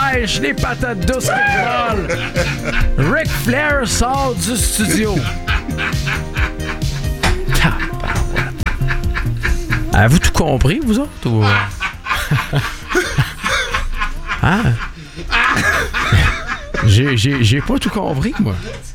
pêche, les patates douces qui volent. Ric Flair sort du studio. Tabarouette. Avez-vous tout compris, vous autres? Ou... Hein? J'ai pas tout compris, moi.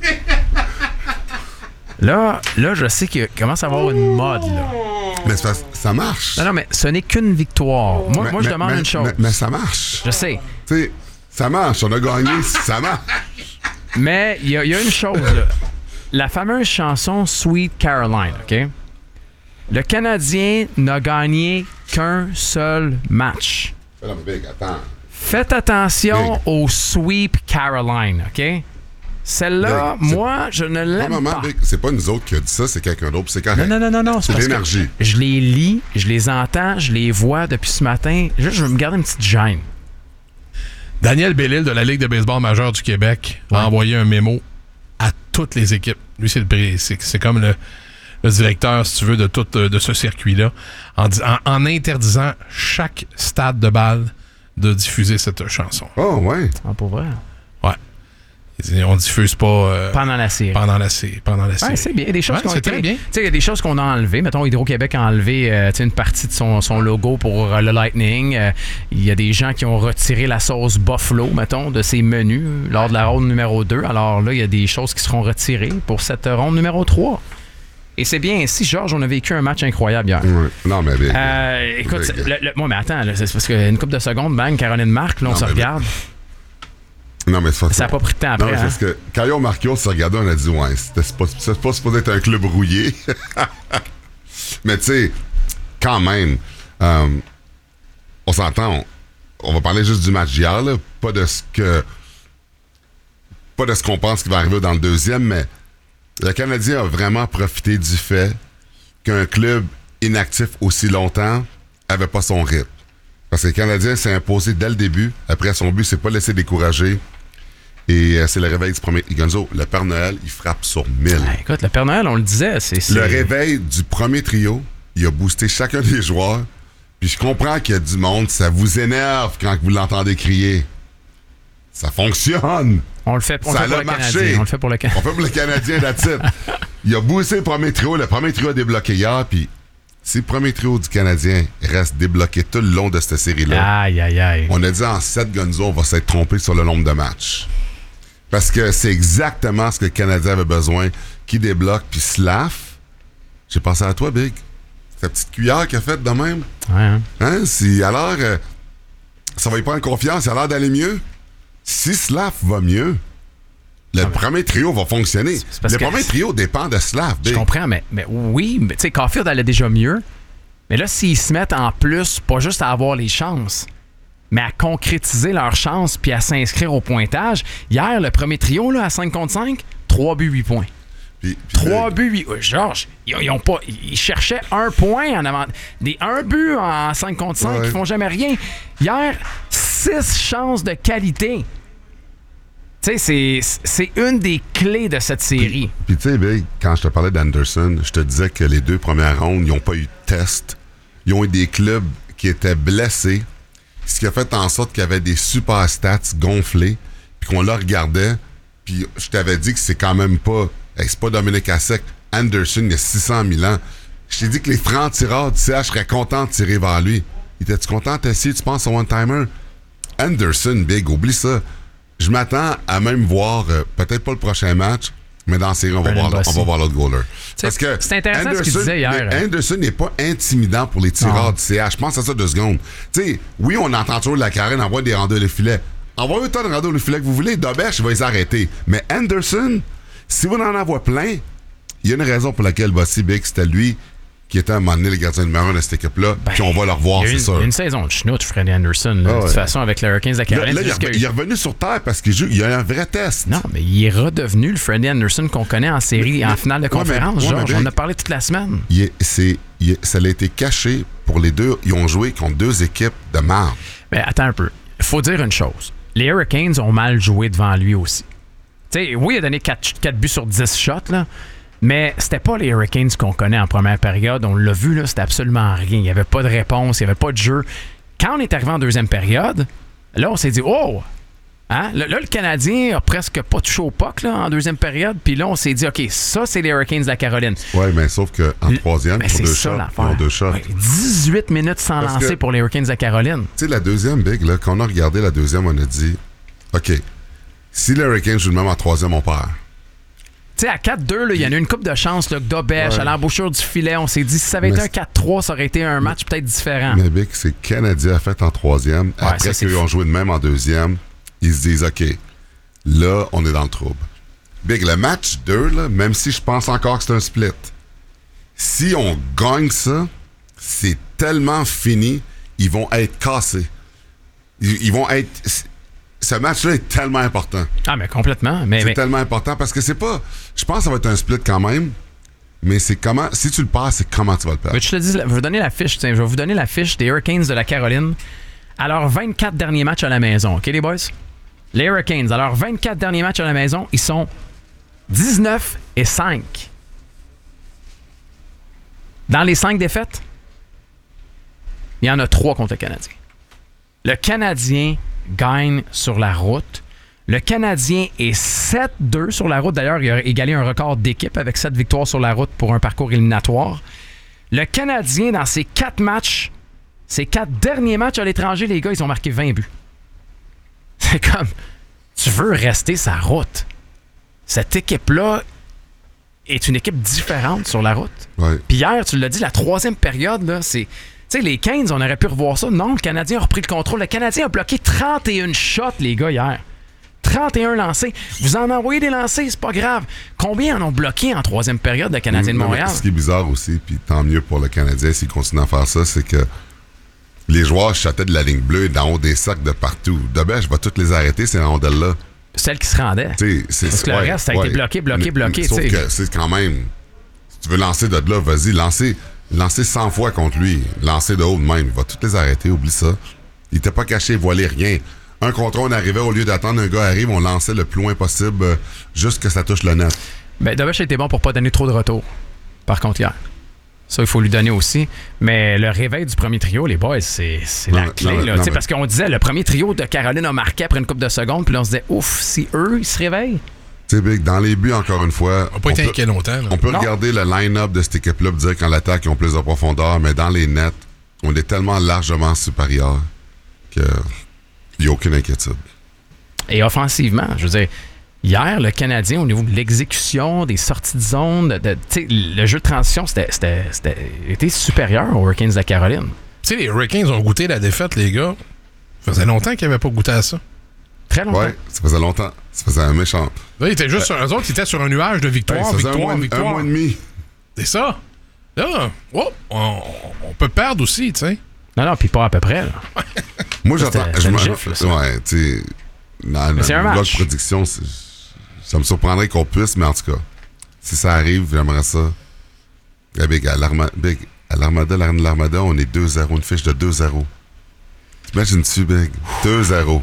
Là, je sais qu'il commence à avoir une mode, là. Mais ça marche. Non, mais ce n'est qu'une victoire. Moi, je demande une chose. Mais ça marche. Je sais. Tu sais, ça marche. On a gagné, ça marche. Mais il y a une chose, là. La fameuse chanson Sweet Caroline, OK? Le Canadien n'a gagné qu'un seul match. Non, mais Big, attends. Faites attention au Sweep Caroline, OK? Celle-là, moi, je ne l'aime pas. Big, c'est pas nous autres qui a dit ça, c'est quelqu'un d'autre, c'est correct. Non. C'est l'énergie. Je les lis, je les entends, je les vois depuis ce matin. Juste, je veux me garder une petite gêne. Daniel Bellil de la Ligue de baseball majeure du Québec a envoyé un mémo à toutes les équipes. Lui, c'est comme le directeur, si tu veux, de ce circuit-là, en interdisant chaque stade de balle de diffuser cette chanson. Oh, ouais. Ah, pour vrai? Ouais. On diffuse pas... pendant la série. Pendant la série. Ouais, c'est bien. Des choses c'est très bien. Il y a des choses qu'on a enlevées. Mettons, Hydro-Québec a enlevé une partie de son logo pour le Lightning. Il y a des gens qui ont retiré la sauce Buffalo, mettons, de ses menus lors de la ronde numéro 2. Alors là, il y a des choses qui seront retirées pour cette ronde numéro 3. Et c'est bien ainsi, Georges, on a vécu un match incroyable hier. Ouais. Non, mais Big. Écoute, moi, mais attends, là, c'est parce qu'une couple de secondes, bang, Caroline marque, là, on se regarde. Non, mais ça n'a pas pris de temps après. Non, mais parce que quand Marquio s'est regardé, on a dit, ouais, c'est pas supposé être un club rouillé. Mais tu sais, quand même, on s'entend, on va parler juste du match d'hier, là, pas de ce qu'on pense qui va arriver dans le deuxième, mais le Canadien a vraiment profité du fait qu'un club inactif aussi longtemps avait pas son rythme. Parce que le Canadien s'est imposé dès le début. Après, son but, c'est pas laisser décourager. Et c'est le réveil du premier... Gonzo, le Père Noël, il frappe sur 1000. Écoute, le Père Noël, on le disait, c'est... Le réveil du premier trio, il a boosté chacun des joueurs. Puis je comprends qu'il y a du monde, ça vous énerve quand vous l'entendez crier. Ça fonctionne. On le fait pour le Canadien. On le fait pour le Canadien. On fait pour le Canadien, that's it. Il a boosté le premier trio. Le premier trio a débloqué hier, puis si le premier trio du Canadien reste débloqué tout le long de cette série-là, aïe. On a dit en 7 Gonzo, on va s'être trompé sur le nombre de matchs. Parce que c'est exactement ce que le Canadien avait besoin, qui débloque, puis Slav. J'ai pensé à toi, Big. Cette petite cuillère qu'il a faite de même. Ouais. Hein? Alors, ça va y prendre confiance, il a l'air d'aller mieux. Si Slav va mieux, le premier trio va fonctionner. Le premier trio dépend de Slav. Je comprends, mais oui, tu sais, Caulfield allait déjà mieux. Mais là, s'ils se mettent en plus, pas juste à avoir les chances, mais à concrétiser leurs chances puis à s'inscrire au pointage. Hier, le premier trio, là, à 5 contre 5, 3 buts, 8 points. 3 buts, 8... Georges, ils cherchaient 1 point en avant. Des 1 but en 5 contre 5, ils font jamais rien. Hier, 6 chances de qualité. Tu sais, c'est une des clés de cette série. Puis tu sais, Big, quand je te parlais d'Anderson, je te disais que les 2 premières rondes, ils n'ont pas eu de test. Ils ont eu des clubs qui étaient blessés, ce qui a fait en sorte qu'il y avait des super stats gonflés, puis qu'on le regardait, puis je t'avais dit que c'est quand même pas... c'est pas Dominique Hasek. Anderson, il y a 600 000 ans. Je t'ai dit que les francs-tireurs du CH seraient contents de tirer vers lui. Étais-tu content d'essayer, tu penses, au one-timer? Anderson, Big, oublie ça. Je m'attends à même voir, peut-être pas le prochain match, mais dans la série, on va voir l'autre goaler. Parce que c'est intéressant ce qu'il disait hier. Anderson n'est pas intimidant pour les tireurs du CH. Je pense à ça 2 secondes. Tu sais, oui, on entend toujours la carène, envoie des rendus le filet. Envoyez autant de rendus le filet que vous voulez. Dobesch va les arrêter. Mais Anderson, si vous en envoyez plein, il y a une raison pour laquelle Bossy Big, c'était lui qui était à un moment donné le gardien numéro 1 de cette équipe-là, puis on va le revoir, c'est sûr. Il y a une saison de schnout, Freddie Anderson, de toute façon, avec les Hurricanes de Caroline. Là, il est revenu sur terre parce qu'il y a un vrai test. Non, mais il est redevenu le Freddie Anderson qu'on connaît en série, en finale de conférence, Georges. On en a parlé toute la semaine. Ça a été caché pour les deux. Ils ont joué contre 2 équipes de marde. Mais attends un peu. Il faut dire une chose. Les Hurricanes ont mal joué devant lui aussi. T'sais, oui, il a donné 4 buts sur 10 shots, là. Mais c'était pas les Hurricanes qu'on connaît en première période. On l'a vu, là, c'était absolument rien. Il n'y avait pas de réponse, il n'y avait pas de jeu. Quand on est arrivé en deuxième période, là, on s'est dit, oh, Hein? Là, le Canadien a presque pas touché au puck là, en deuxième période. Puis là, on s'est dit, OK, ça, c'est les Hurricanes de la Caroline. Oui, mais sauf qu'en troisième, Mais ils ont c'est deux ça shots. l'affaire. Ils ont deux shots. Ouais, 18 minutes sans Parce lancer que- pour les Hurricanes de la Caroline. Tu sais, la deuxième, Big, là, quand on a regardé la deuxième, on a dit, OK, si les Hurricanes jouent le même en troisième, on perd. Tu sais, à 4-2, il y en a une coupe de chance, là, que Dobèche, Ouais. à l'embouchure du filet, on s'est dit, si ça avait Mais été un 4-3, ça aurait été un match peut-être différent. Mais Big, c'est le Canadien a fait en troisième. ça, Après c'est qu'ils fou. ont joué de même en deuxième, ils se disent, OK, là, on est dans le trouble. Big, le match 2, là, même si je pense encore que c'est un split, si on gagne ça, c'est tellement fini, ils vont être cassés. Ils vont être... Ce match-là est tellement important. Ah, mais complètement. C'est tellement important parce que c'est pas... Je pense que ça va être un split quand même, mais c'est comment... Si tu le perds, c'est comment tu vas le perdre. Mais je te dis, je vais vous donner la fiche. Tiens, je vais vous donner la fiche des Hurricanes de la Caroline à leurs 24 derniers matchs à la maison. OK, les boys? Les Hurricanes, à leurs 24 derniers matchs à la maison, ils sont 19-5. Dans les 5 défaites, il y en a 3 contre le Canadien. Le Canadien gagne sur la route. Le Canadien est 7-2 sur la route. D'ailleurs, il a égalé un record d'équipe avec 7 victoires sur la route pour un parcours éliminatoire. Le Canadien, dans ses 4 matchs, ses 4 derniers matchs à l'étranger, les gars, ils ont marqué 20 buts. C'est comme, tu veux rester sa route. Cette équipe-là est une équipe différente sur la route. Ouais. Puis hier, tu l'as dit, la troisième période, là, c'est... Tu sais, les 15, on aurait pu revoir ça. Non, le Canadien a repris le contrôle. Le Canadien a bloqué 31 shots, les gars, hier. 31 lancés. Vous en envoyez des lancés, c'est pas grave. Combien en ont bloqué en troisième période, le Canadien de Non, mais Montréal? Ce qui est bizarre aussi, puis tant mieux pour le Canadien s'il continue à faire ça, c'est que les joueurs chataient de la ligne bleue d'en haut des sacs de partout. Debèche va toutes les arrêter, ces rondelles-là. Celle qui se rendait. Parce que le reste, ça a été bloqué. Sauf tu sais. que c'est quand même... Si tu veux lancer de là, vas-y, lancer 100 fois contre lui. Lancer de haut de même. Il va toutes les arrêter, oublie ça. Il était pas caché, voilé, rien. Un contre un, on arrivait, au lieu d'attendre un gars arrive, on lançait le plus loin possible, juste que ça touche le net. Ben, Dobèche a été bon pour pas donner trop de retour. Par contre, hier. Ça, il faut lui donner aussi. Mais le réveil du premier trio, les boys, c'est la clé. Là, parce qu'on disait, le premier trio de Caroline a marqué après une couple de secondes, puis là, on se disait, ouf, si eux, ils se réveillent. Tu sais, Big, dans les buts, encore une fois... On n'a pas été inquiet longtemps. Là. On peut Non. regarder le line-up de cette équipe-là et dire qu'en l'attaque, ils ont plus de profondeur, mais dans les nets, on est tellement largement supérieur qu'il n'y a aucune inquiétude. Et offensivement, je veux dire, hier, le Canadien, au niveau de l'exécution, des sorties de zone, tu sais, le jeu de transition, était supérieur aux Hurricanes de la Caroline. Tu sais, les Hurricanes ont goûté la défaite, les gars. Ça faisait longtemps qu'ils n'avaient pas goûté à ça. Très longtemps. Ouais, ça faisait longtemps. Ça faisait un méchant. Là, ils étaient juste sur eux autres, ils étaient sur un nuage de victoire, Ça faisait victoire, un victoire. mois et demi. C'est ça. Là, on peut perdre aussi, tu sais. Non, puis pas à peu près. Là. Moi, Ça, j'attends. c'était une gifle, là, ça. Ouais, tu sais. Dans c'est un la match. prédiction, ça me surprendrait qu'on puisse, mais en tout cas, si ça arrive, j'aimerais ça. Eh, Big, à l'Armada, on est 2-0, une fiche de 2-0. T'imagines-tu, Big? 2-0.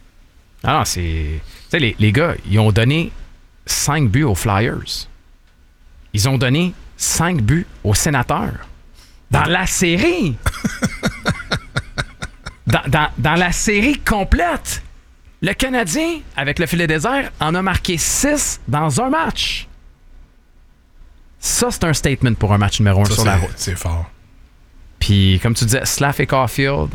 Ah non, c'est... Tu sais, les gars, ils ont donné 5 buts aux Flyers. Ils ont donné 5 buts aux Sénateurs. Dans la série! dans la série complète! Le Canadien, avec le filet désert, en a marqué 6 dans un match. Ça, c'est un statement pour un match numéro 1 Ça, sur la route. c'est fort. Puis, comme tu disais, Slav et Caulfield,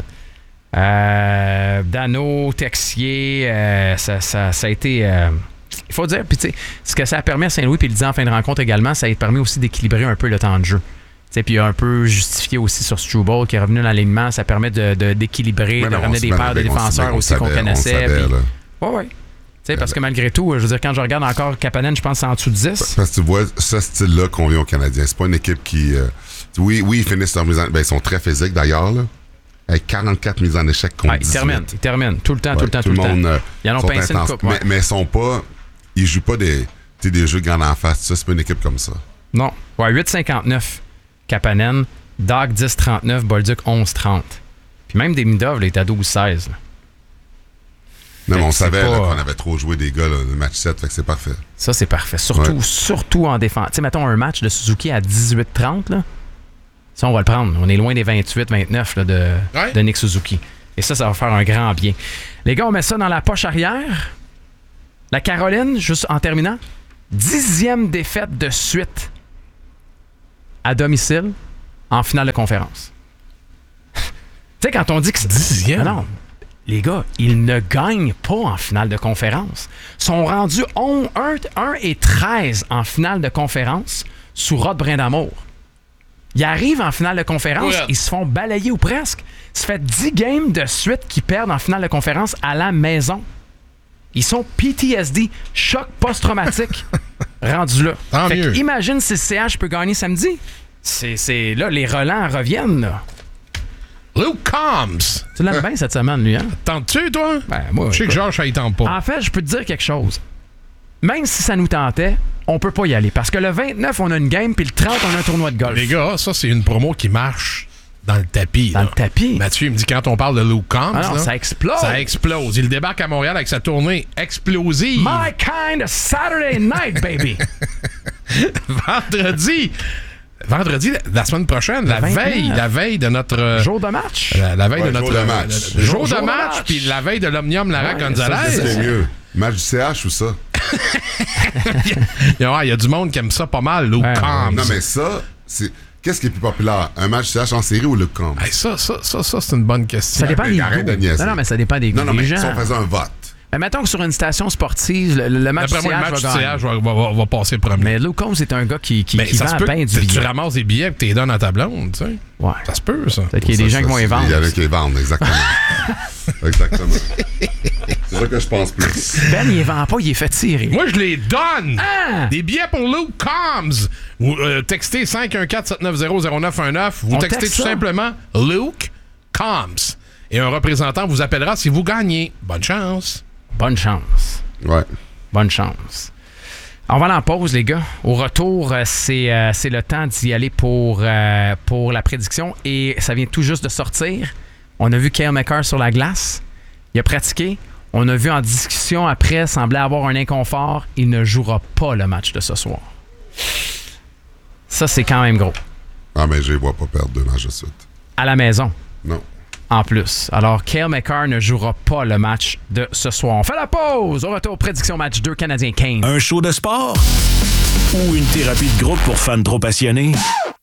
Dano, Texier, ça a été... il faut dire, puis tu sais, ce que ça a permis à Saint-Louis, puis il le disait en fin de rencontre également, ça a permis aussi d'équilibrer un peu le temps de jeu. Puis il a un peu justifié aussi sur Struble qui est revenu dans l'alignement, ça permet d'équilibrer, de ramener des paires de défenseurs aussi qu'on connaissait. Oui. Parce que malgré tout, je veux dire, quand je regarde encore Kapanen, je pense que c'est en dessous de 10. Parce que tu vois, ce style-là convient aux Canadiens. C'est pas une équipe qui... oui, ils finissent leur mise en... Ben, ils sont très physiques d'ailleurs, là. Avec 44 mises en échec contre 18. Ils terminent. Tout le temps. Ils en ont pincé une coupe. Mais ils sont pas... Ils jouent pas des jeux de grande en face. Ça, c'est pas une équipe comme ça. Non. Ouais, 8,59 Kapanen. Dog 10,39. Bolduc 11,30. Puis même Demidov, là, il était à 12,16. Non, mais on savait pas... qu'on avait trop joué des gars, là, le match 7, fait que c'est parfait. Ça, c'est parfait. Surtout en défense. Tu sais, mettons un match de Suzuki à 18,30, là. Ça, on va le prendre. On est loin des 28-29 là, de Nick Suzuki. Et ça va faire un grand bien. Les gars, on met ça dans la poche arrière. La Caroline, juste en terminant, 10e défaite de suite à domicile en finale de conférence. Tu sais, quand on dit que c'est 10e? Non, les gars, ils ne gagnent pas en finale de conférence. Ils sont rendus 1-13 en finale de conférence sous Rod Brindamour. Ils arrivent en finale de conférence, ils se font balayer ou presque. Ça fait 10 games de suite qu'ils perdent en finale de conférence à la maison. Ils sont PTSD, choc post-traumatique, rendus là. Tant mieux. Imagine si le CH peut gagner samedi. C'est là, les relents reviennent. Là. Luke Combs. Tu l'aimes bien cette semaine, lui, hein? Tentes-tu, toi? Ben, moi, je sais que Georges, ça y tente pas. En fait, je peux te dire quelque chose. Même si ça nous tentait, on peut pas y aller. Parce que le 29, on a une game, puis le 30, on a un tournoi de golf. Les gars, ça, c'est une promo qui marche dans le tapis. Dans le tapis? Mathieu, il me dit quand on parle de Luke Combs, Ah non, ça explose. Ça explose. Il débarque à Montréal avec sa tournée explosive. My kind of Saturday night, baby! Vendredi, la semaine prochaine, la veille de notre... Jour de match? La veille de notre... Jour de match, puis la veille de l'Omnium Lara Gonzalez. C'est mieux. Match du CH ou ça? Il y a du monde qui aime ça pas mal, Luke Combs. Non, mais ça, c'est... Qu'est-ce qui est plus populaire? Un match CH en série ou Luke Combs? Hey, ça, c'est une bonne question. Ça dépend des Arrête de niaiser. Non, mais ça dépend des goûts. Non, mais gens. si on faisait un vote. Mais mettons que sur une station sportive, le match D'après moi, le match CH va du CH va passer premier. Mais Luke Combs est un gars qui ça vend se peut bien du que tu billet. ramasses des billets et tu les donnes à ta blonde, tu sais. Ouais. Ça se peut, ça. Peut-être qu'il y a des gens qui vont les vendre. Il y en a qui les vendent, exactement. Exactement. C'est ça que je pense plus. Ben, il les vend pas, il les fait tirer. Moi, je les donne! Ah! Des billets pour Luke Combs! Vous textez 514-790-0919. Vous On textez texte tout ça. simplement Luke Combs. Et un représentant vous appellera si vous gagnez. Bonne chance! Bonne chance. Ouais. Bonne chance. On va aller en pause, les gars. Au retour, c'est le temps d'y aller pour la prédiction. Et ça vient tout juste de sortir. On a vu Cale Makar sur la glace. Il a pratiqué. On a vu en discussion après, semblait avoir un inconfort. Il ne jouera pas le match de ce soir. Ça, c'est quand même gros. Ah, mais je les vois pas perdre 2 matchs de suite. À la maison. Non. En plus. Alors, Cale Makar ne jouera pas le match de ce soir. On fait la pause. Au retour, prédiction match 2 Canadien-Kane. Un show de sport ou une thérapie de groupe pour fans trop passionnés?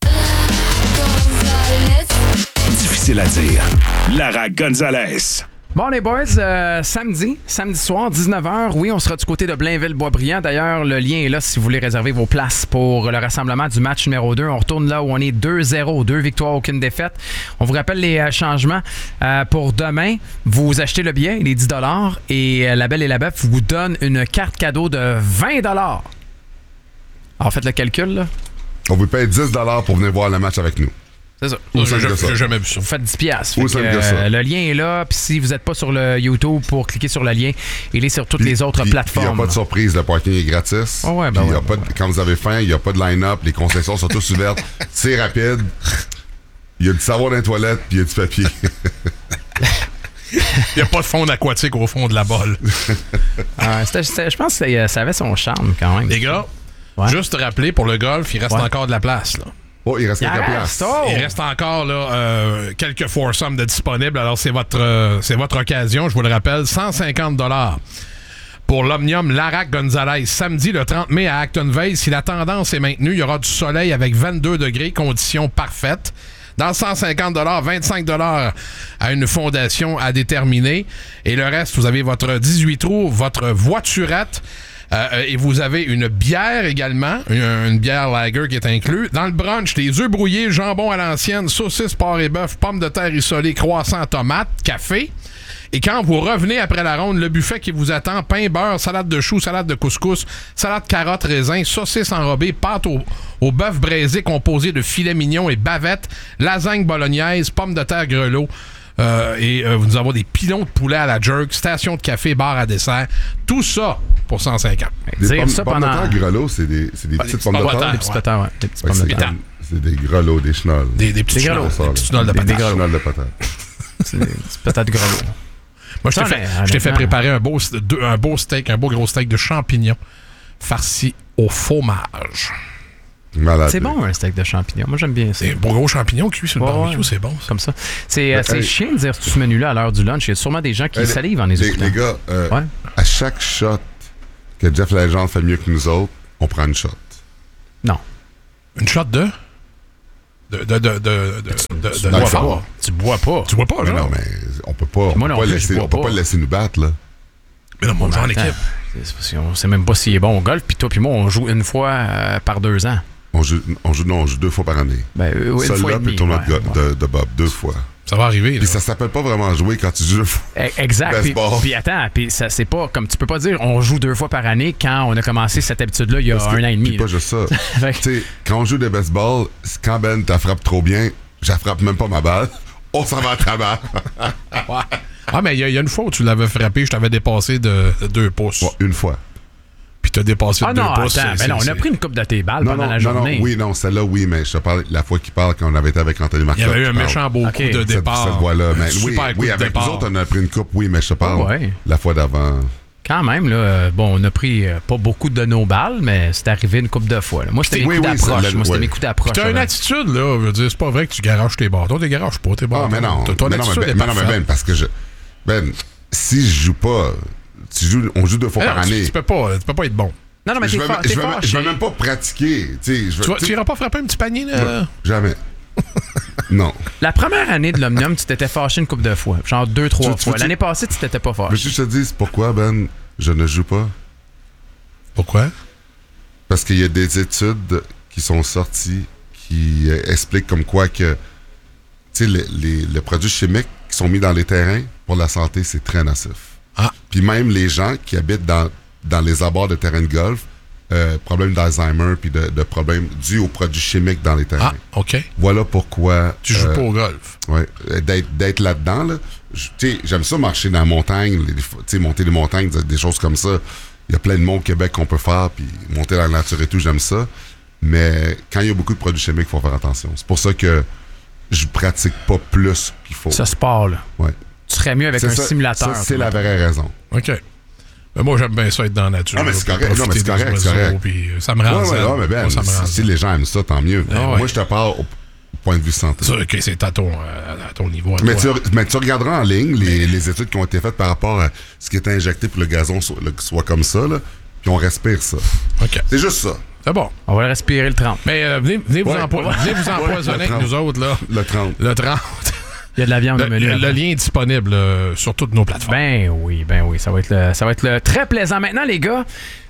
Difficile à dire. Lara Gonzalez. Bon, les boys, samedi soir, 19h, oui, on sera du côté de Blainville-Boisbriand. D'ailleurs, le lien est là si vous voulez réserver vos places pour le rassemblement du match numéro 2. On retourne là où on est 2-0, 2 victoires, aucune défaite. On vous rappelle les changements. Pour demain, vous achetez le billet, il est 10 $ et La Belle et la Bœuf vous donne une carte cadeau de 20 $. Alors, faites le calcul, là. On vous paye 10 $ pour venir voir le match avec nous. C'est ça. J'ai jamais vu ça. Vous faites 10 $. Aussi simple que ça. Le lien est là. Puis si vous n'êtes pas sur le YouTube pour cliquer sur le lien, il est sur toutes les autres Il plateformes. n'y a pas de surprise, le parking est gratis. Oh ouais, Puis quand vous avez faim, il n'y a pas de line-up, les concessions sont tous ouvertes. C'est rapide. Il y a du savon dans les toilettes, puis il y a du papier. Il n'y a pas de fond aquatique au fond de la bolle. Je pense que ça avait son charme quand même. Les gars, juste te rappeler, pour le golf, il reste encore de la place, là. Oh, il reste quelques places. Oh! Il reste encore là, quelques foursomes de disponibles. Alors, c'est votre occasion. Je vous le rappelle, 150 $ pour l'Omnium Lara Gonzalez. Samedi, le 30 mai à Acton Vale. Si la tendance est maintenue, il y aura du soleil avec 22 degrés, conditions parfaites. Dans 150 $, 25 $ à une fondation à déterminer. Et le reste, vous avez votre 18 trous, votre voiturette. Et vous avez une bière également, une bière lager qui est inclue. Dans le brunch, les œufs brouillés, jambon à l'ancienne, saucisses, porc et bœuf, pommes de terre isolées, croissants, tomates, café. Et quand vous revenez après la ronde, le buffet qui vous attend, pain, beurre, salade de choux, salade de couscous, salade carottes, raisins, saucisses enrobées, pâte au bœuf braisé composé de filets mignons et bavettes, lasagne bolognaise, pommes de terre grelots. Nous avons des pilons de poulet à la jerk, station de café, bar à dessert. Tout ça pour 150. Des Dire pommes, ça pommes pendant... de terre grelots, c'est des petites pommes de terre. Des petits potins, ouais. Des petits Ouais, pommes de c'est terre. c'est des grelots, des chenolles. Des petits grelots. chenolles. Des petits chenolles de Des patates. chenolles de patates. C'est des petits patates grelots. Moi, je t'ai fait préparer un beau steak, un beau gros steak de champignons farci au fromage. Malade. C'est bon, un steak de champignons. Moi, j'aime bien ça. Des beaux gros champignons cuits sur le barbecue, c'est bon. Ça. Comme ça. C'est chiant de dire tout ce menu-là à l'heure du lunch. Il y a sûrement des gens qui salivent en les écoutant. Les gars, à chaque shot que Jeff Legendre fait mieux que nous autres, on prend une shot. Non. Une shot de? Tu bois pas. Tu bois pas, là? Non, mais on peut pas. On peut pas le laisser nous battre, là. Mais non, on joue en équipe. C'est parce qu'on sait même pas s'il est bon au golf. Puis toi, puis moi, on joue une fois par 2 ans. On joue 2 fois par année. Une fois et demi. Puis le tournoi de Bob, 2 fois. Ça va arriver. Puis ça s'appelle pas vraiment jouer quand tu joues 2 fois. Exact. Puis attends, ça, c'est pas comme tu peux pas dire on joue 2 fois par année quand on a commencé cette habitude-là il y a 1 an et demi. Puis pas juste ça. Tu sais, quand on joue de baseball, quand Ben t'as frappé trop bien, j'attrape même pas ma balle. On s'en va à travers. Ah, mais il y a une fois où tu l'avais frappé, je t'avais dépassé de 2 pouces. Ouais, une fois. Puis t'as dépassé de 2 pouces. Attends, on a pris une coupe de tes balles pendant la journée. Celle-là, oui, mais je te parle la fois qu'il parle quand on avait été avec Anthony Marcotte. Il y avait eu un méchant beau coup de départ. Cette fois-là. Oui, avec nous autres, on a pris une coupe, oui, mais je te parle la fois d'avant. Quand même, là, on a pris pas beaucoup de nos balles, mais c'est arrivé une couple de fois. Là. Moi, c'était mes coups d'approche. C'était mes coups d'approche. T'as une attitude, là. Je veux dire, c'est pas vrai que tu garages tes bâtons. Tu garages pas tes bâtons. Ah, mais non. Mais Ben, parce que si je joue pas, on joue 2 fois par année. Tu peux pas être bon. Non, mais je vais même pas pratiquer. Tu iras pas frapper un petit panier, là? Jamais. Non. La première année de l'Omnium, tu t'étais fâché une couple de fois. Genre 2-3 fois. L'année passée, tu t'étais pas fâché. Mais je te dis, pourquoi, Ben, je ne joue pas? Pourquoi? Parce qu'il y a des études qui sont sorties qui expliquent comme quoi que les produits chimiques qui sont mis dans les terrains, pour la santé, c'est très nocif. Ah. Puis même les gens qui habitent dans les abords de terrains de golf, problèmes d'Alzheimer puis de problèmes dus aux produits chimiques dans les terrains. Ah, OK. Voilà pourquoi... Tu joues pas au golf. Oui. D'être là-dedans, là, j'aime ça marcher dans la montagne, monter les montagnes, des choses comme ça. Il y a plein de mots au Québec qu'on peut faire, puis monter dans la nature et tout, j'aime ça. Mais quand il y a beaucoup de produits chimiques, il faut faire attention. C'est pour ça que je pratique pas plus qu'il faut. Ce sport, là. Ouais. Tu serais mieux avec un simulateur. Ça, c'est la vraie raison. OK. Mais moi, j'aime bien ça être dans la nature. Ah, mais c'est correct. Non, mais c'est correct. Puis ça me rend zen. Mais ben, si les gens aiment ça, tant mieux. Moi, je te parle au point de vue santé. Ça, OK, c'est à ton niveau. Mais tu regarderas en ligne les études qui ont été faites par rapport à ce qui est injecté pour le gazon soit comme ça, là, puis on respire ça. OK. C'est juste ça. C'est bon. On va respirer le 30. Mais venez vous empoisonner avec nous autres, là. Le 30. Le 30. Il y a de la viande au menu. Le lien est disponible sur toutes nos plateformes. Ben oui. Ça va être très plaisant. Maintenant, les gars,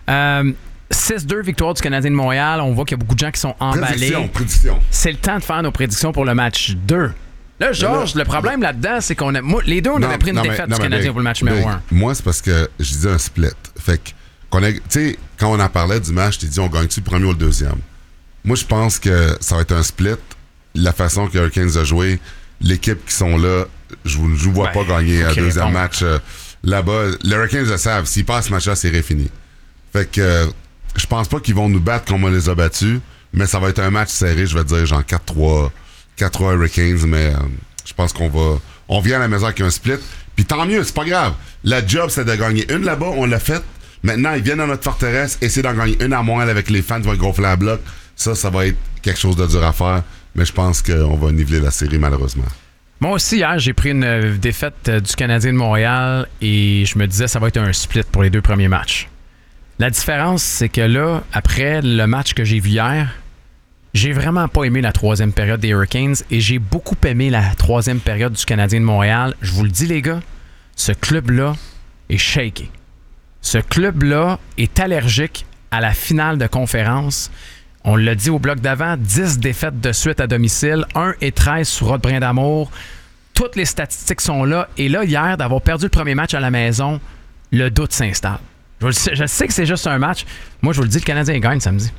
6-2 victoire du Canadien de Montréal. On voit qu'il y a beaucoup de gens qui sont emballés. Prédiction. C'est le temps de faire nos prédictions pour le match 2. Là, Georges, le problème là-dedans, c'est qu'on a... les deux, on avait pris une défaite du Canadien pour le match numéro 1. Moi, c'est parce que je disais un split. Fait que, tu sais, quand on en parlait du match, je t'ai dit, on gagne-tu le premier ou le deuxième? Moi, je pense que ça va être un split. La façon que Hurricanes a joué, l'équipe qui sont là, je ne vous vois pas gagner un deuxième match là-bas. Les Hurricanes le savent. S'ils passent ce match-là, c'est fini. Fait que je pense pas qu'ils vont nous battre comme on les a battus, mais ça va être un match serré, je vais dire genre 4-3 Hurricanes, mais je pense on vient à la maison avec un split. Puis tant mieux, c'est pas grave. La job, c'est de gagner une là-bas, on l'a fait. Maintenant, ils viennent dans notre forteresse, essayer d'en gagner une à Montréal avec les fans qui vont être gonflés à bloc. Ça va être quelque chose de dur à faire. Mais je pense qu'on va niveler la série, malheureusement. Moi aussi, hier, j'ai pris une défaite du Canadien de Montréal et je me disais ça va être un split pour les 2 premiers matchs. La différence, c'est que là, après le match que j'ai vu hier, j'ai vraiment pas aimé la 3e période des Hurricanes et j'ai beaucoup aimé la 3e période du Canadien de Montréal. Je vous le dis, les gars, ce club-là est shaké. Ce club-là est allergique à la finale de conférence. On l'a dit au bloc d'avant, 10 défaites de suite à domicile, 1-13 sur Rod Brindamour. Toutes les statistiques sont là. Et là, hier, d'avoir perdu le premier match à la maison, le doute s'installe. Je sais que c'est juste un match. Moi, je vous le dis, le Canadien gagne samedi.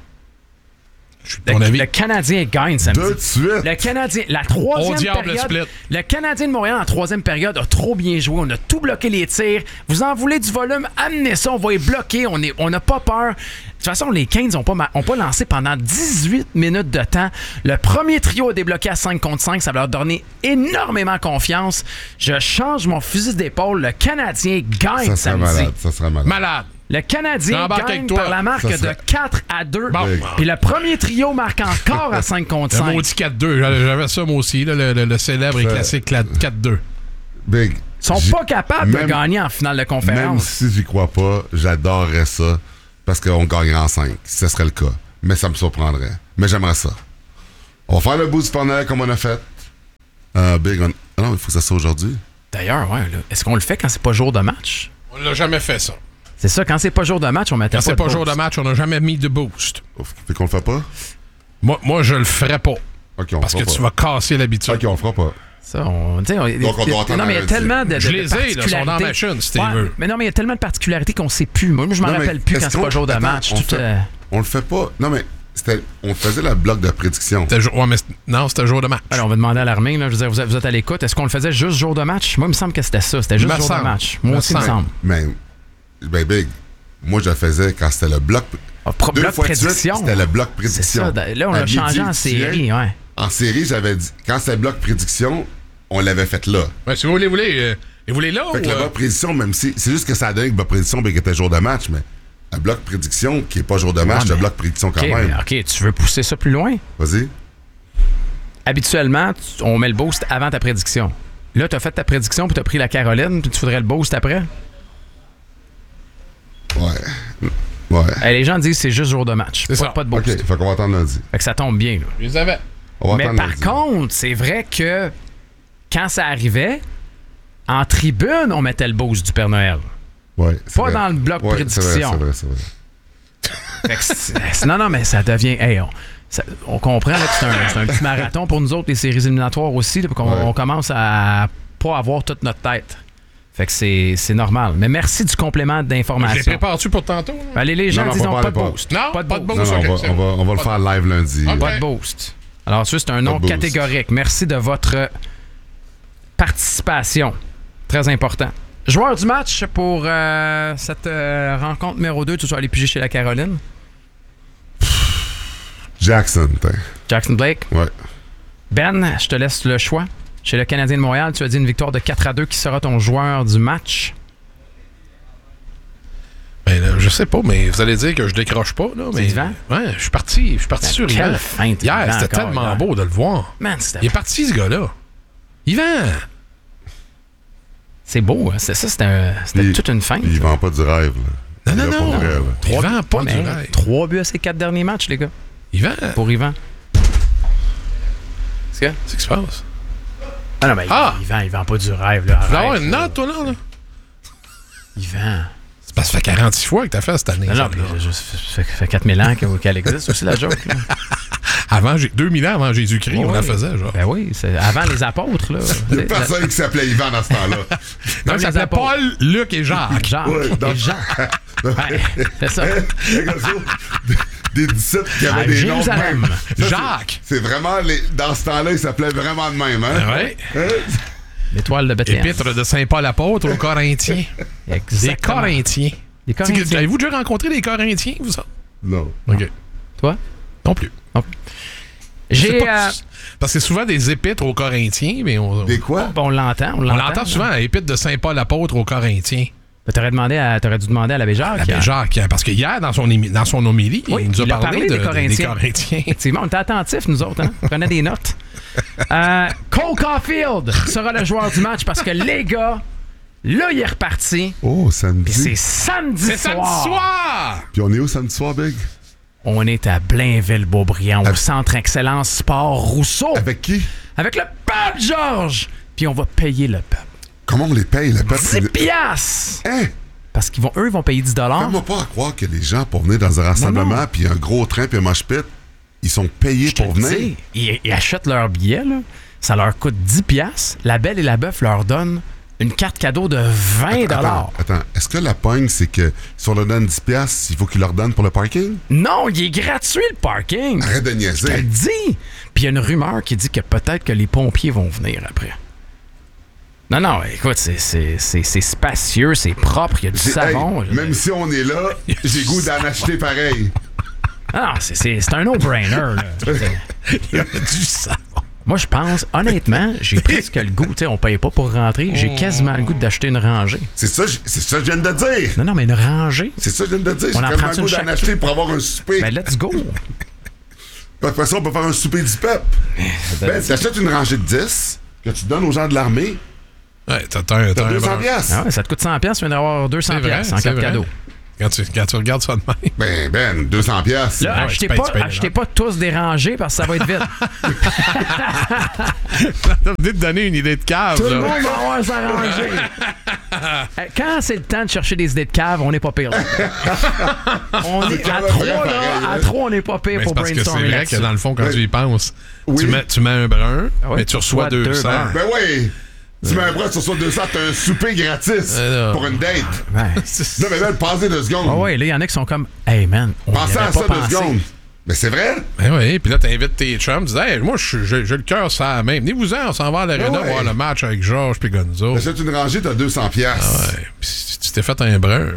Le Canadien gagne samedi. De suite. Le Canadien, la 3e période. Le Canadien de Montréal en 3e période a trop bien joué. On a tout bloqué les tirs. Vous en voulez du volume, amenez ça. On va les bloquer. On n'a pas peur. De toute façon, les Canes n'ont pas lancé pendant 18 minutes de temps. Le premier trio a débloqué à 5 contre 5. Ça va leur donner énormément confiance. Je change mon fusil d'épaule. Le Canadien gagne samedi. Ça sera malade. Malade. Le Canadien J'embarque gagne avec toi. par la marque Ça serait- de 4-2. Bon. Puis le premier trio marque encore à 5 contre Le 5. maudit 4-2. J'avais ça, moi aussi, là, le célèbre et classique 4-2. Big. Ils sont pas capables de gagner en finale de Même conférence. si j'y crois pas, j'adorerais ça parce qu'on gagnerait en 5, si ce serait le cas. Mais ça me surprendrait. Mais j'aimerais ça. On va faire le bout du panel comme on a fait. Big, non, il faut que ça soit aujourd'hui. D'ailleurs, ouais, là, est-ce qu'on le fait quand c'est pas jour de match? On l'a jamais fait, ça. C'est ça, quand c'est pas jour de match, on mettait Quand c'est de pas boost. jour de match, on n'a jamais mis de boost. Fait qu'on le fait pas? Moi, je le ferais pas. OK, on Parce le que fera tu pas. vas casser l'habitude. OK, on le fera pas. Ça, on, tu sais, Donc, on doit attendre non, mais il y a lundi. tellement de Je les ai, là, sont particularités. dans ma chaîne, si tu veux. Mais non, mais il y a tellement de particularités qu'on sait plus. Moi, je m'en Non, mais rappelle plus est-ce quand c'est qu'on- pas jour de attends, match. Tout, on le fait pas. Non, mais on faisait le bloc de prédiction. Ouais, mais non, c'était jour de match. Alors, on va demander à l'armée, là, je veux dire, vous êtes à l'écoute. Est-ce qu'on le faisait juste jour de match? Moi, il me semble que c'était ça. C'était juste Me jour de semble. match. Moi Me aussi, il me semble. semble. Mais, ben, Big, moi, je le faisais quand c'était le bloc. Deux Bloc fois de suite, prédiction. c'était le bloc C'est prédiction. ça. Là, on À l'a changé midi, en tu série, viens. ouais. En série, j'avais dit, quand c'était le bloc prédiction, on l'avait fait là. Ouais, si vous voulez, vous voulez là Fait que ou... le bloc prédiction, même si. C'est juste que ça a donné que le bloc prédiction, ben, qui était jour de match, mais un bloc prédiction qui est pas jour de match, c'est mais- un bloc prédiction quand OK, même. mais OK, tu veux pousser ça plus loin? Vas-y. Habituellement, on met le boost avant ta prédiction. Là, tu as fait ta prédiction, puis tu as pris la Caroline, puis tu voudrais le boost après? Ouais. Les gens disent que c'est juste jour de match. C'est ça. Pas de OK, boost. fait qu'on va attendre lundi. Fait que ça tombe bien, là. Je les avais. On va Mais attendre par lundi. contre, c'est vrai que quand ça arrivait, en tribune, on mettait le boost du Père Noël. Ouais, c'est Pas vrai. dans le bloc Ouais, prédiction. C'est vrai. Fait que non, mais ça devient... Hey, on comprend là, que c'est un petit marathon pour nous autres, les séries éliminatoires aussi, là, puis qu'on Ouais. on commence à pas avoir toute notre tête. Fait que c'est normal. Mais merci du complément Je les d'information. prépare-tu pour tantôt? Là? Ben, les gens Non, disent faut non, pas pas de aller boost. Non, pas de pas de boost. boost. Non, OK, c'est on va le faire live lundi. OK. Pas de boost. Alors, ça, c'est un nom Pas de boost. catégorique. Merci de votre participation. Très important. Joueur du match pour cette rencontre numéro 2, tu vas aller piger chez la Caroline. Jackson, t'es. Jackson Blake. Ouais. Ben, je te laisse le choix. Chez le Canadien de Montréal, tu as dit une victoire de 4-2. Qui sera ton joueur du match? Ben, là, je sais pas, mais vous allez dire que je décroche pas, là. Mais Yvan? Ouais, je suis parti sur Quelle Yvan. feinte, Hier, Yvan, c'était encore, tellement hier. beau de le voir. Man, c'était Il est parti, ce gars-là. Yvan! c'est beau. Hein? C'était Puis- toute une feinte. Il vend pas du rêve, là. Non, Il est là non, pour non. vrai, là. Il vend pas Ouais, du mais rêve. 3 buts à ses 4 derniers matchs, les gars, Yvan, pour Yvan. Qu'est-ce que? c'est ce qui se passe. Ah non, mais Ah! il vend pas du rêve. Là. Tu vas avoir Arrête, une là. note, toi, là? Il vend. C'est parce que ça fait 46 fois que t'as fait cette année. Non, non, ça, puis là. ça fait 4000 ans qu'elle existe aussi, la joke. Là. Avant, 2000 ans avant Jésus-Christ, Ouais, on la ouais. faisait, genre. Ben oui, c'est avant les apôtres. Là. Il y a personne qui s'appelait Yvan dans ce temps-là. Non, Comme ça les s'appelait apôtres. Paul, Luc et Jacques. Jacques. Ouais, dans- Et Jean. Ouais, c'est ça. Des 17 qui avaient À des noms de Jérusalem. même. Ça, c'est- Jacques. C'est vraiment... Dans ce temps-là, il s'appelait vraiment de même, hein? Ouais. L'étoile de Bethléem. Épître de Saint Paul apôtre aux Corinthiens. Des Exactement. Corinthiens. Les Tu sais, Corinthiens. Avez-vous déjà rencontré des Corinthiens, vous ça? Non. OK. Toi? Non plus. J'ai... C'est pas- Parce que c'est souvent des épîtres aux Corinthiens, mais Des quoi? on l'entend. on l'entend souvent, épître de Saint Paul apôtre aux Corinthiens. T'aurais dû demander à l'abbé Jacques. L'abbé Jacques, parce que hier, dans son homélie, Oui, il nous a il a parlé parlé des des Corinthiens. Corinthiens. Effectivement, on était attentifs, nous autres. Hein? On prenait des notes. Cole Caulfield sera le joueur du match parce que les gars, là, il est reparti. Oh, Et samedi. c'est samedi C'est soir. samedi soir! Puis on est où samedi soir, Big? On est à Blainville-Beaubriand, au Centre Excellence Sport Rousseau, Avec qui? avec le Pape Georges. Puis on va payer le peuple. Comment on les paye, le peuple? 10 piastres. Hein? Parce eux, ils vont payer 10 $. Fais-moi pas à croire que les gens, pour venir dans un rassemblement, puis un gros train, puis un mosh pit, ils sont payés Je te pour le venir. dis, ils achètent leur billet, là. Ça leur coûte 10 piastres. La Belle et la Bœuf leur donnent une carte cadeau de 20 $. Attends. Est-ce que la pogne, c'est que si on leur donne 10 piastres, il faut qu'ils leur donnent pour le parking? Non, il est gratuit, le parking. Arrête de Je te le niaiser. dis. Puis il y a une rumeur qui dit que peut-être que les pompiers vont venir après. Non, écoute, c'est spacieux, c'est propre, il y a du C'est- savon. hey, même si on est là, j'ai goût d'en acheter pareil. Non, c'est un no-brainer, là. Il y a du savon. Moi, je pense, honnêtement, j'ai presque le goût. Tu sais, on paye pas pour rentrer. J'ai quasiment le goût d'acheter une rangée. C'est ça que je viens de dire. Non, mais une rangée. C'est ça que je viens de dire. J'ai On en quasiment prend le goût une d'en acheter pour avoir un souper. Ben, let's go. Puis après ça, on peut faire un souper du peuple. Ben, t'achètes une rangée de 10 que tu donnes aux gens de l'armée. Ouais, t'as T'as 200 piastres. Ah ouais, ça te coûte 100$, tu viens d'avoir 200$ C'est vrai, en c'est carte vrai. cadeau. Quand tu regardes ça de même. Ben, 200 piastres. Là, Ah ouais, achetez tu payes pas, pas tous des rangées parce que ça va être vite. T'as envie de donner une idée de cave, Tout le là. monde va avoir sa rangée. Quand c'est le temps de chercher des idées de cave, on n'est pas pire. Là. On est à 3, là. À 3, on n'est pas pire Mais pour c'est parce que c'est brainstormer vrai là-dessus. que dans le fond, quand Oui. tu y penses, Oui. tu mets un brun, Ah ouais, mais tu reçois 200. bruns. Ben oui! Tu mets un bras sur 200, t'as un souper gratis non. pour une date. Ouais. Non, mais ben, passez 2 secondes. Ah ouais, là, il y en a qui sont comme, hey man, on y Pensez avait à pas ça 2 pensé. secondes. Mais c'est vrai? Ben oui, puis là, t'invites tes chums, tu dis, hey, moi, j'ai le cœur ça même. Venez-vous-en, on s'en va à l'aréna Ben ouais. voir le match avec Georges puis Gonzo. T'achètes une rangée, t'as 200 piastres. Ouais, puis si tu t'es fait un brun,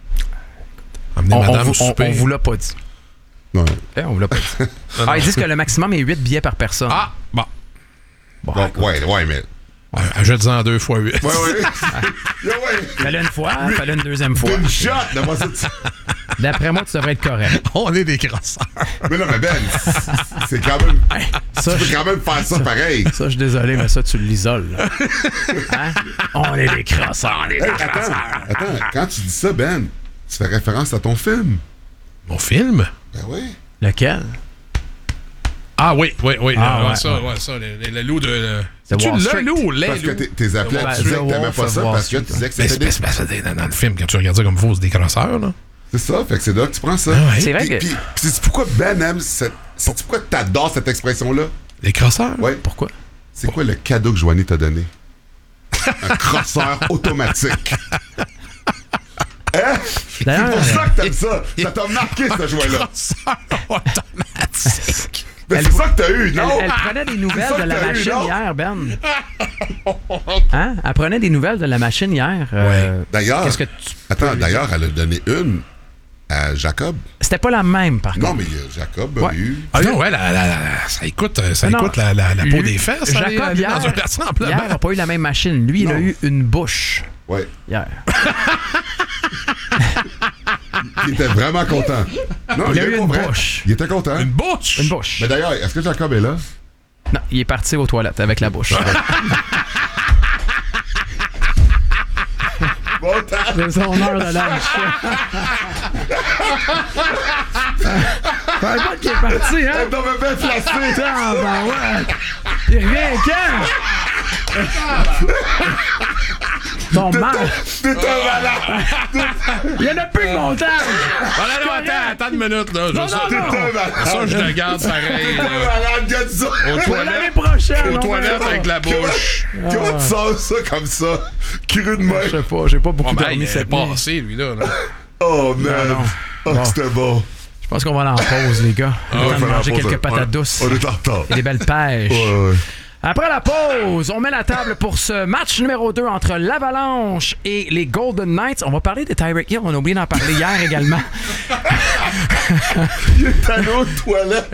amenez On madame vous, au souper. on vous l'a pas dit. Ouais. On vous l'a pas dit. Ils disent que le maximum est 8 billets par personne. Ah, bon. Bon, Bon, ouais, mais. Achète-en 2 fois 8. Ouais, ouais. Ouais. fallait une fois, fallait une deuxième fois. Une shot de moi, ça. D'après moi, tu devrais être correct. On est des crosseurs. Mais non, mais Ben, c'est quand même. Ça, Tu peux quand même faire ça pareil. ça, je suis désolé, mais ça, tu l'isoles. Là. Hein? On est des crosseurs, on est des Hey, crosseurs. attends, quand tu dis ça, Ben, tu fais référence à ton film. Mon film? Ben oui. Lequel? Ah oui. Ah, ouais, ça, le loup de... The C'est-tu Wall le Street. loup ou les Parce que loups? tes appelés, Ouais, tu disais The que t'aimais Wolf pas of ça Wall parce que Street. tu disais que Mais c'était c'est dans le film, quand tu regardes ça comme faux, c'est des crosseurs, là. C'est ça, fait que c'est là que tu prends ça. Ah ouais. C'est vrai Puis, que... puis c'est pourquoi Ben aime cette. C'est pourquoi t'adores cette expression-là? Des crosseurs? Ouais. Pourquoi? C'est quoi le cadeau que Joanie t'a donné? Un crosseur automatique. Hein? C'est D'ailleurs, pour ça que t'aimes ça. Ça t'a marqué, ce jouet-là. Crosseur automatique. Ben, c'est ça que t'as eu, non? Elle prenait des nouvelles ça de que la t'as eu, machine non? hier, Ben. Hein? Elle prenait des nouvelles de la machine hier. D'ailleurs, Qu'est-ce que tu... attends, d'ailleurs, elle a donné une à Jacob. C'était pas la même, par Non, contre. mais Jacob a Ouais. eu. Ah non, ouais, ça écoute, Non, la peau lui- des fesses. Jacob, aller hier, dans un rassemblement. hier, n'a pas eu la même machine. Lui, il a Non. eu une bouche Ouais. hier. Il était vraiment content. Non, Il a eu est une pas vrai. bouche. Il était content. Une bouche. Une bouche. Mais d'ailleurs, est-ce que Jacob est là? Non, il est parti aux toilettes avec la bouche. Bon temps. C'est son heure de lunch. Fait pas qu'il est parti, hein? Elle t'avait bien placé. Ah, ben ouais. Il revient quand? Bon, mal. T'es un malade. Il y en a plus de montage. Voilà, non, attends une minute, là. Non, ça, non, non. T'es un malade. ça, je le garde pareil. T'es un là. malade, gars, dis ça. Aux L'année toilettes, prochaine. aux on toilettes verra. avec la bouche. Comment tu sors ça comme ça? Cru de main. Je sais pas, j'ai pas beaucoup Oh, ben, dormi il est cette nuit. passé, lui, là. Oh, man. Non. Oh, Bon. c'était bon. Je pense qu'on va aller en pause, les gars. On va Ouais, fallait manger en pause, quelques ouais. patates douces On est en retard. et des belles pêches. Ouais. Après la pause, on met la table pour ce match numéro 2 entre l'Avalanche et les Golden Knights. On va parler de Tyreek Hill. On a oublié d'en parler hier également. Il est allé aux toilettes.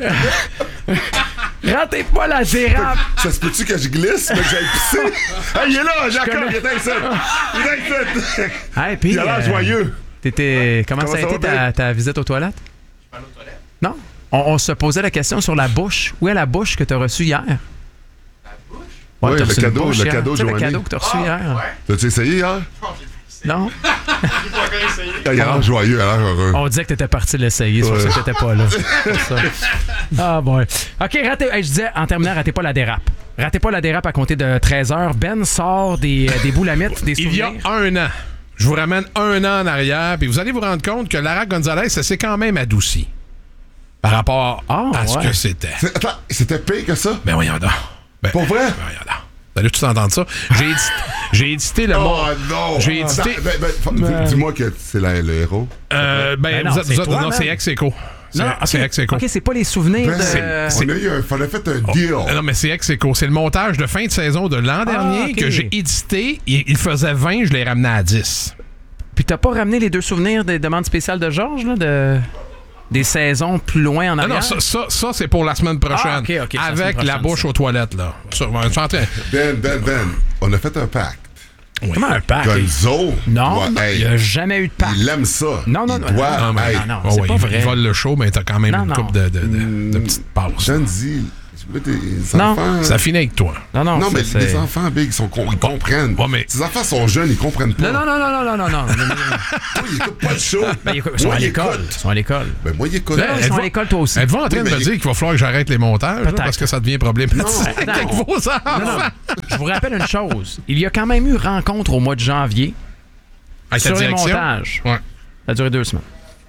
Ratez pas la dérape. Ça se peut-tu que je glisse, mais que j'aille pisser? Ah, il est là, Jacob, connais. il est ici. Il est ici. Hey, puis, Il a l'air joyeux. Comment ça a ça été va bien? ta visite aux toilettes? Je suis allé aux toilettes. Non? On se posait la question sur la bouche. Où est la bouche que tu as reçue hier? La bouche? Ouais, Oui, t'as le reçu une cadeau, bouche le hier. cadeau, Tu sais, le Joanie. cadeau que tu as reçu hier. T'as-tu essayé hier? Non? Il a l'air joyeux, il a l'air heureux. On disait que t'étais parti l'essayer, c'est pour ça que t'étais pas là. C'est ça. Ah boy. OK, je disais, en terminant, ratez pas la dérape. Ratez pas la dérape à compter de 13h. Ben sort des boulamites, des Il y a souvenirs. un an. Je vous ramène un an en arrière, puis vous allez vous rendre compte que Lara Gonzalez, ça s'est quand même adouci par rapport à ce ouais. que c'était. Attends, c'était pire que ça? Ben voyons donc. Ben, Pour vrai? ben voyons donc. Vous allez tous entendre ça. J'ai édité le mot. Oh non! J'ai édité- Dis-moi que c'est le héros. Ben non, vous c'est autres, toi, non, man. c'est ex-écho. C'est ex-écho. OK, c'est pas les souvenirs Ben, de... on a fait un deal. Non, mais c'est ex-écho. C'est le montage de fin de saison de l'an dernier OK. que j'ai édité. Il faisait 20, je l'ai ramené à 10. Puis t'as pas ramené les 2 souvenirs des demandes spéciales de Georges, là, de... des saisons plus loin en arrière? Non, ça c'est pour la semaine prochaine. Ah, OK, avec la bouche aux toilettes, là. Ça, je suis en train- Ben, on a fait un pacte. Comment un pacte? Gonzo. Non, doit- il n'y a jamais eu de pacte. Il aime ça. Non, Il doit non, mais être- non, Oh, c'est ouais, pas il vrai. vole le show, mais t'as quand même Non, une non. couple de petites pauses. Jandy, les Non. enfants... Ça finit avec toi. Non, Non, mais c'est- les enfants, Big, ils comprennent. Ouais, mais- Ces enfants sont jeunes, ils comprennent pas. Non. Moi, ils écoutent pas le show. Ben, ils sont Moi, à ils l'école. écoutent. Ils sont à l'école. Ben, moi, ils écoutent. Là, ils sont à l'école, toi aussi. Êtes-vous en train Oui, de me mais- dire qu'il va falloir que j'arrête les montages là, Peut-être. parce que ça devient problématique Non. avec vos enfants? Non. Je vous rappelle une chose. Il y a quand même eu rencontre au mois de janvier Avec ta sur les direction? montages. Ouais. Ça a duré 2 semaines.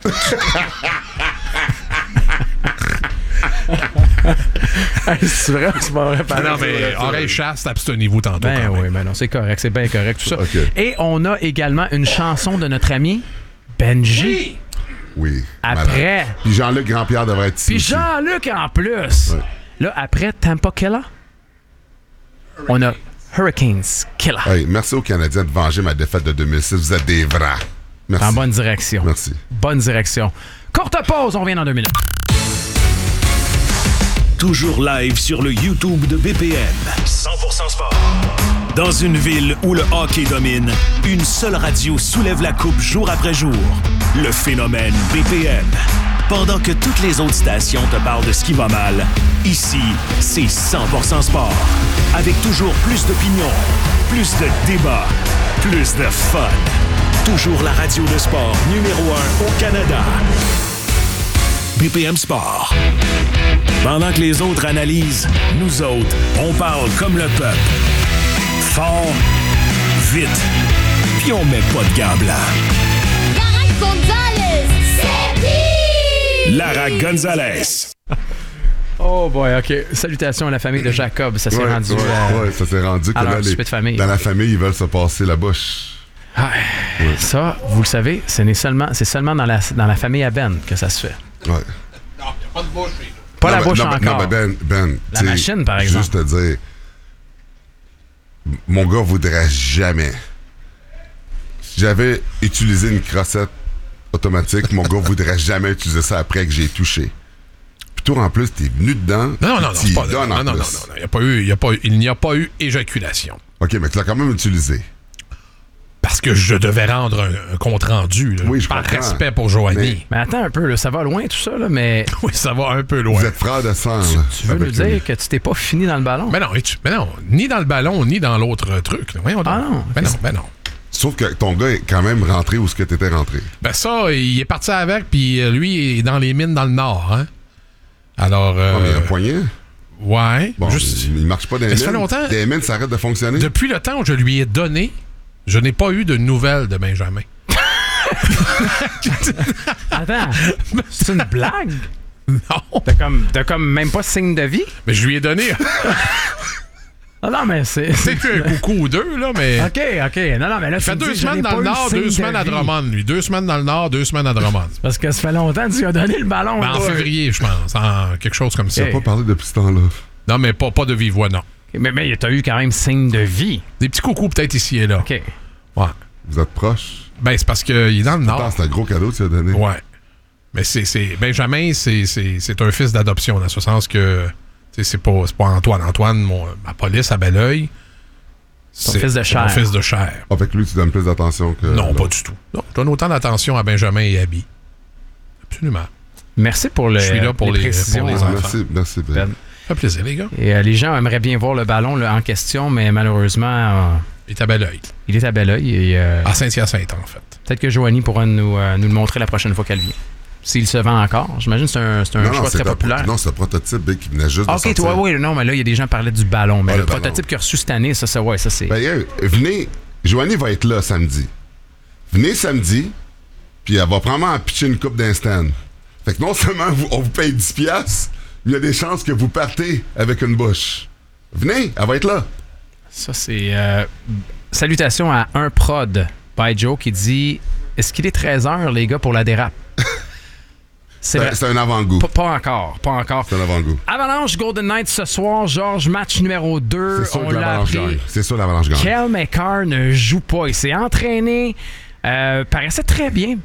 C'est vrai ou c'est pas vrai? Ah non, mais oreille chaste, abstenez-vous tantôt. Ben quand même. oui, ben non, c'est correct, c'est bien correct, tout ça. OK. Et on a également une chanson de notre ami Benji. Oui. Après. malade. Puis Jean-Luc Grandpierre devrait être ici. Puis aussi. Jean-Luc en plus. Ouais. Là, après Tampa Killa, on a Hurricanes Killa. Hey, merci aux Canadiens de venger ma défaite de 2006. Vous êtes des vrais. Merci. En bonne direction. Merci. Bonne direction. Courte pause, on revient dans 2 minutes. Toujours live sur le YouTube de BPM. 100% sport. Dans une ville où le hockey domine, une seule radio soulève la coupe jour après jour. Le phénomène BPM. Pendant que toutes les autres stations te parlent de ce qui va mal, ici, c'est 100% sport. Avec toujours plus d'opinions, plus de débats, plus de fun. Toujours la radio de sport numéro 1 au Canada. BPM Sport. Pendant que les autres analysent, nous autres, on parle comme le peuple. Fort, vite, puis on met pas de gants blancs. Lara Gonzalez, c'est qui? Lara Gonzalez. Oh boy, OK. Salutations à la famille de Jacob. Ça s'est Ouais, rendu... ouais, ça s'est rendu que alors, là, souper de famille. dans la famille, ils veulent se passer la bouche. Ça, vous le savez, c'est seulement dans la famille à Ben que ça se fait. Ouais. Non, il n'y a pas de bouche chez nous. Pas Non, la mais- bouche non, mais- encore. Non, mais Ben, La t'sais, machine, par exemple. Juste te dire, mon gars voudrait jamais. Si j'avais utilisé une crossette automatique, mon gars voudrait jamais utiliser ça après que j'ai touché. Puis toi, en plus, t'es venu dedans. Non, puis c'est pas... t'y donnes en non, plus. il n'y a pas eu éjaculation. OK, mais tu l'as quand même utilisé. Parce que je devais rendre un compte-rendu, là, Oui, je par comprends. respect pour Joanie. Mais attends un peu, là, ça va loin tout ça, là, mais Oui, ça va un peu loin. Vous êtes frère de sang, là. tu veux nous avec lui. dire que tu t'es pas fini dans le ballon? Mais non, ni dans le ballon, ni dans l'autre truc. Là. Voyons donc. Ah non, Ben non. Sauf que ton gars est quand même rentré où ce que t'étais rentré. Ben ça, il est parti avec, puis lui, il est dans les mines dans le nord. Hein? Alors, Oh, mais il y a un poignet. ouais. Bon, juste- il marche pas dans les Mais ça fait mines. longtemps. Les mines s'arrêtent de fonctionner. Depuis le temps où je lui ai donné, je n'ai pas eu de nouvelles de Benjamin. Attends, c'est une blague? Non. T'as comme même pas signe de vie? Mais je lui ai donné Ah non, mais c'est... peut-être un coucou ou deux, là, mais... OK. Non, mais là, Il fait tu me 2 dis, semaines je n'ai dans pas le eu nord, signe 2 semaines de à vie. Drummond, lui. 2 semaines dans le nord, 2 semaines à Drummond. Parce que ça fait longtemps que tu lui as donné le ballon. Ben, en là. février, je pense. En quelque chose comme ça. Ok. Pas parlé depuis ce temps-là. Non, mais pas de vive voix, non. Mais t'as eu quand même signe de vie. Des petits coucous peut-être ici et là. OK. Ouais. Vous êtes proches. Ben, c'est parce qu'il est dans le Attends, nord. c'est un gros cadeau que tu as donné. Ouais. Mais Benjamin, c'est un fils d'adoption, dans ce sens que c'est pas Antoine. Antoine, ma police à Belleuil, c'est fils de chair. mon fils de chair. Avec lui, tu donnes plus d'attention que. Non, l'autre. pas du tout. Non, je donne autant d'attention à Benjamin et Abby. Absolument. Merci pour Je suis là pour les précisions. enfants. Merci, Ben. Ben. Ça fait plaisir, les gars. Et les gens aimeraient bien voir le ballon là, en question, mais malheureusement, Il est à Belleuil. il est à Belleuil. Et À Saint-Hyacinthe, en fait. peut-être que Joanie pourra nous le montrer la prochaine fois qu'elle vient. S'il se vend encore. J'imagine que c'est un choix très populaire. Non, c'est un prototype Ben, qui venait juste de OK, sortir. toi, oui, non, mais là, il y a des gens qui parlaient du ballon. Mais Ah, le le ballon. prototype qu'il a reçu cette année, ça c'est... Ben, hey, venez. Joanie va être là samedi. Venez samedi, puis elle va probablement pitcher une coupe d'instant. Fait que non seulement on vous paye 10$, mais il y a des chances que vous partez avec une bouche. Venez, elle va être là. Ça, c'est... salutations à un prod by Joe qui dit « Est-ce qu'il est 13h, les gars, pour la dérape? » C'est vrai. C'est un avant-goût. Pas encore. C'est un avant-goût. Avalanche Golden Knights ce soir. Georges, match numéro 2. C'est sûr On que l'a l'Avalanche appris. gagne. C'est sûr l'Avalanche gagne. Kel McCarr ne joue pas. Il s'est entraîné. Paraissait très bien.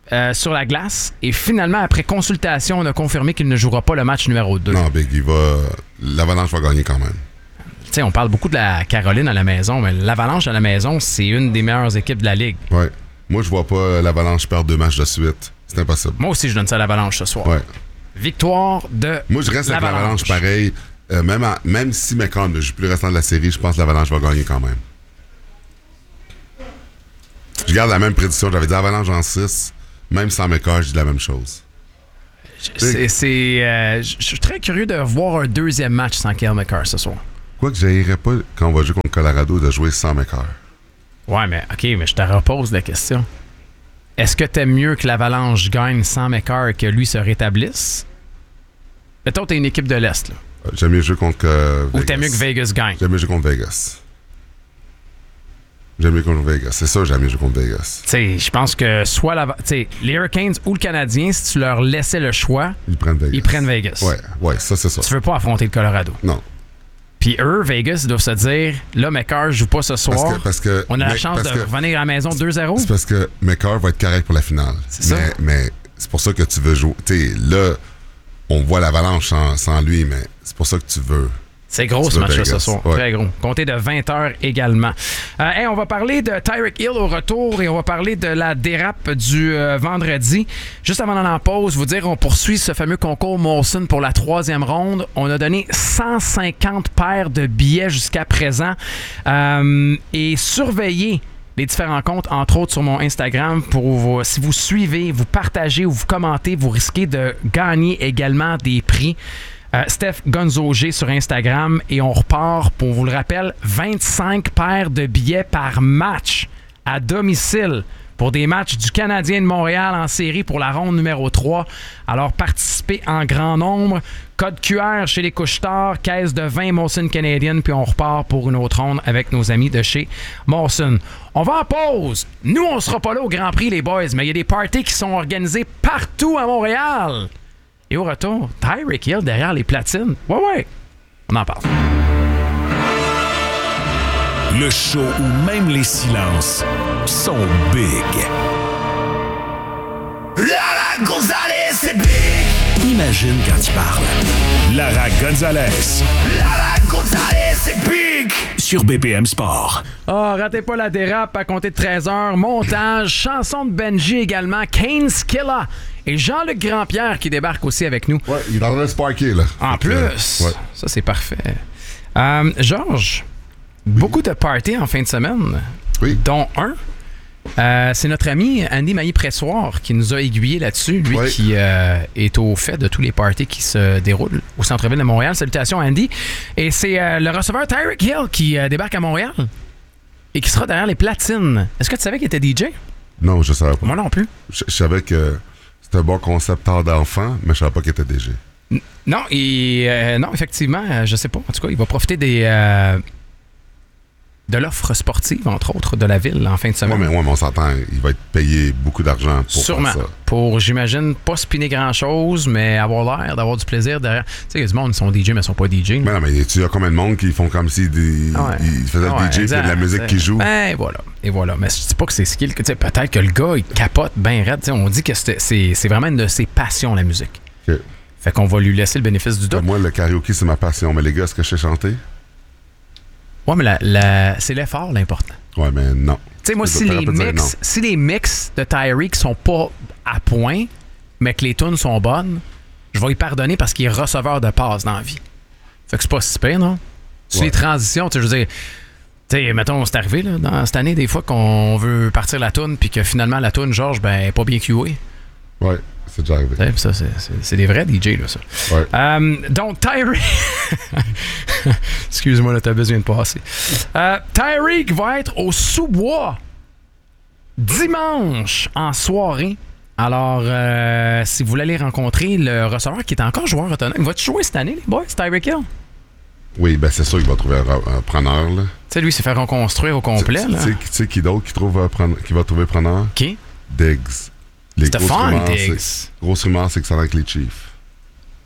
sur la glace. Et finalement, après consultation, on a confirmé qu'il ne jouera pas le match numéro 2. Non, Big, l'Avalanche va gagner quand même. Tu sais, on parle beaucoup de la Caroline à la maison, mais l'Avalanche à la maison, c'est une des meilleures équipes de la Ligue. Ouais. Moi, je vois pas l'Avalanche perdre 2 matchs de suite. C'est impossible. Moi aussi, je donne ça à l'Avalanche ce soir. Ouais. Victoire de Moi, je reste avec l'Avalanche pareil. Même si McCann ne joue plus le restant de la série, je pense que l'Avalanche va gagner quand même. Je garde la même prédiction. J'avais dit Avalanche en 6. Même sans McCann, je dis la même chose. Je suis très curieux de voir un deuxième match sans Cale Makar ce soir. Quoi que j'aillerais pas, quand on va jouer contre Colorado, de jouer sans McCarr. Ouais, mais OK, mais je te repose la question. Est-ce que t'aimes mieux que l'Avalanche gagne sans McCarr et que lui se rétablisse? Mettons, t'es une équipe de l'Est, là. J'aime mieux jouer contre Vegas. Ou t'aimes mieux que Vegas gagne? J'aime mieux jouer contre Vegas. J'aime mieux contre Vegas. C'est ça, j'aime mieux jouer contre Vegas. Tu sais, je pense que soit les Hurricanes ou le Canadien, si tu leur laissais le choix, ils prennent Vegas. Ouais, ça, c'est ça. Tu veux pas affronter le Colorado. Non. Puis eux, Vegas, ils doivent se dire, là, McCarr joue pas ce soir. Parce que on a la chance de revenir à la maison 2-0. C'est parce que McCarr va être correct pour la finale. C'est ça. Mais c'est pour ça que tu veux jouer. Tu sais, là, on voit l'Avalanche sans lui, mais c'est pour ça que tu veux. C'est gros ce match-là ce soir. Ouais. Très gros. Comptez de 20h également. On va parler de Tyreek Hill au retour et on va parler de la dérape du vendredi. Juste avant d'aller en pause, vous dire on poursuit ce fameux concours Molson pour la 3e ronde. On a donné 150 paires de billets jusqu'à présent. Et surveillez les différents comptes, entre autres sur mon Instagram, si vous suivez, vous partagez ou vous commentez, vous risquez de gagner également des prix. Steph Gonzogé sur Instagram et on repart, pour vous le rappel, 25 paires de billets par match à domicile pour des matchs du Canadien de Montréal en série pour la ronde numéro 3. Alors participez en grand nombre. Code QR chez les Couche-Tard, caisse de 20 Molson Canadian, puis on repart pour une autre ronde avec nos amis de chez Molson. On va en pause. Nous, on sera pas là au Grand Prix, les boys, mais il y a des parties qui sont organisées partout à Montréal. Et au retour, Tyreek Hill derrière les platines. Ouais. On en parle. Le show où même les silences sont big. Lara Gonzalez, c'est big! Imagine quand il parle. Lara Gonzalez. Lara Gonzalez, c'est big! Sur BPM Sport. Ratez pas la dérape à compter de 13h. Montage, chanson de Benji également. Kane Skilla. Et Jean-Luc Grandpierre qui débarque aussi avec nous. Ouais, il est en train de sparker, là. En plus, ouais. Ça c'est parfait. Georges, beaucoup de parties en fin de semaine. Oui. Dont un. C'est notre ami Andy Mailly-Pressoir qui nous a aiguillé là-dessus, lui qui est au fait de tous les parties qui se déroulent au centre-ville de Montréal. Salutations Andy. Et c'est le receveur Tyreek Hill qui débarque à Montréal et qui sera derrière les platines. Est-ce que tu savais qu'il était DJ? Non, je savais pas. Moi non plus. Je savais que c'était un bon concept tard d'enfant, mais je savais pas qu'il était DJ. Non, non, effectivement, je sais pas. En tout cas, il va profiter de l'offre sportive, entre autres, de la ville en fin de semaine. Ouais, mais on s'entend, il va être payé beaucoup d'argent pour sûrement. faire ça. Pour, j'imagine, pas spinner grand-chose, mais avoir l'air d'avoir du plaisir derrière. Tu sais, il y a du monde qui sont DJ, mais ils sont pas DJ. Mais non, mais tu as combien de monde qui font comme si ils faisaient le DJ, exact, puis de la musique qui joue? Ben, voilà. Et voilà. Mais je dis pas que c'est skill. Peut-être que le gars, il capote bien raide. T'sais, on dit que c'est vraiment une de ses passions, la musique. Okay. Fait qu'on va lui laisser le bénéfice du doute. Moi, le karaoké, c'est ma passion. Mais les gars, est-ce que je sais chanter? Ouais, mais c'est l'effort l'important. Ouais, mais non. Tu sais, moi, si les mix de Tyreek sont pas à point, mais que les tunes sont bonnes, je vais lui pardonner parce qu'il est receveur de passes dans la vie. Fait que c'est pas si pire, non? Sur les transitions, tu sais, je veux dire, tu sais, mettons, c'est arrivé, là, dans cette année, des fois qu'on veut partir la tune, puis que finalement, la tune, Georges, ben, est pas bien cuée. Ouais, c'est déjà arrivé. Ouais, ça, c'est des vrais DJ, là, ça. Ouais. Donc, Tyreek... Excuse-moi, là, t'as besoin de passer. Tyreek va être au sous-bois dimanche en soirée. Alors, si vous voulez aller rencontrer le receveur qui est encore joueur autonome, va-tu jouer cette année, les boys, Tyreek Hill? Oui, ben c'est sûr qu'il va trouver un preneur, là. Tu sais, lui, il s'est fait reconstruire au complet, là. Tu sais qui d'autre qui va trouver preneur? Qui? Diggs. Stephon Diggs. Grosse rumeur, c'est que ça va avec les Chiefs.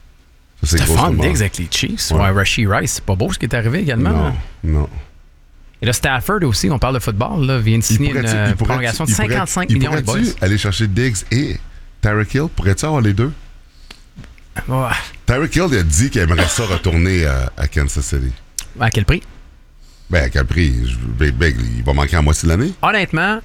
Stephon Diggs avec les Chiefs? Ouais, Rashee Rice, c'est pas beau ce qui est arrivé également. Non. Et là, Stafford aussi, on parle de football, là, vient de signer une prolongation de 55 millions de boys. Aller chercher Diggs et Tyreek Hill? Pourrais-tu avoir les deux? Ouais. Tyreek Hill a dit qu'il aimerait ça retourner à Kansas City. À quel prix? Ben, à quel prix? Il va manquer à moitié de l'année? Honnêtement,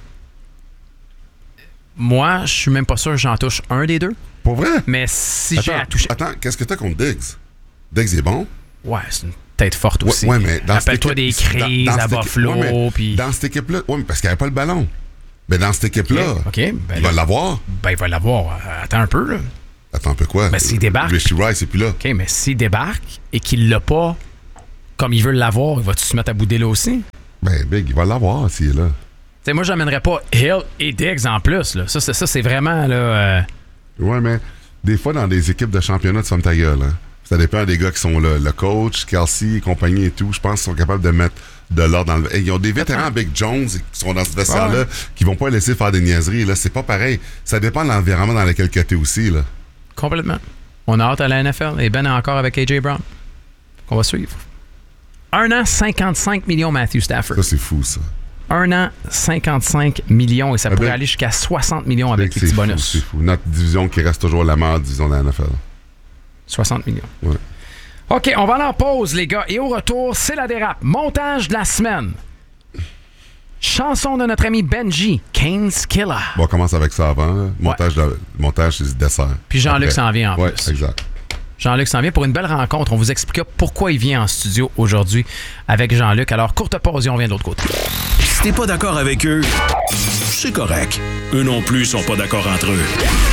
moi, je suis même pas sûr que j'en touche un des deux. Pour vrai? Mais si j'ai à toucher... Attends, qu'est-ce que t'as contre Diggs? Diggs est bon? Ouais, c'est une tête forte aussi. Ouais, mais rappelle-toi des crises à Buffalo. Puis... Dans cette équipe-là, mais parce qu'il n'y avait pas le ballon. Mais dans cette équipe-là, il va l'avoir. Ben, il va l'avoir. Attends un peu, là. Attends un peu quoi? Ben, s'il débarque... Richie Rice est plus là. OK, mais s'il débarque et qu'il l'a pas comme il veut l'avoir, il va-tu se mettre à bouder là aussi? Ben, Big, il va l'avoir s'il est là. T'sais, moi, j'amènerais pas Hill et Diggs en plus, là. Ça c'est vraiment, là... Ouais, mais des fois, dans des équipes de championnat, tu fermes ta gueule, hein. Ça dépend des gars qui sont là. Le coach, Kelsey et compagnie et tout, je pense qu'ils sont capables de mettre de l'ordre dans le... Hey, ils ont des vétérans, Big Jones, qui sont dans ce vestiaire-là, qui vont pas laisser faire des niaiseries. Là, c'est pas pareil. Ça dépend de l'environnement dans lequel tu es aussi, là. Complètement. On a hâte à la NFL. Et Ben est encore avec A.J. Brown. Qu'on va suivre. 1 an, 55 millions, Matthew Stafford. Ça, c'est fou, ça. 1 an, 55 millions. Et ça pourrait aller jusqu'à 60 millions avec les petits bonus. C'est fou. Notre division qui reste toujours la meilleure division de la NFL. 60 millions. Ouais. OK, on va aller en pause, les gars. Et au retour, c'est la dérape. Montage de la semaine. Chanson de notre ami Benji, Kane's Killer. Bon, on commence avec ça avant. Là. Montage, c'est le dessert. Puis Jean-Luc s'en vient en plus. Oui, exact. Jean-Luc s'en vient pour une belle rencontre. On vous expliquera pourquoi il vient en studio aujourd'hui avec Jean-Luc. Alors, courte pause et on vient de l'autre côté. Si t'es pas d'accord avec eux, c'est correct. Eux non plus sont pas d'accord entre eux.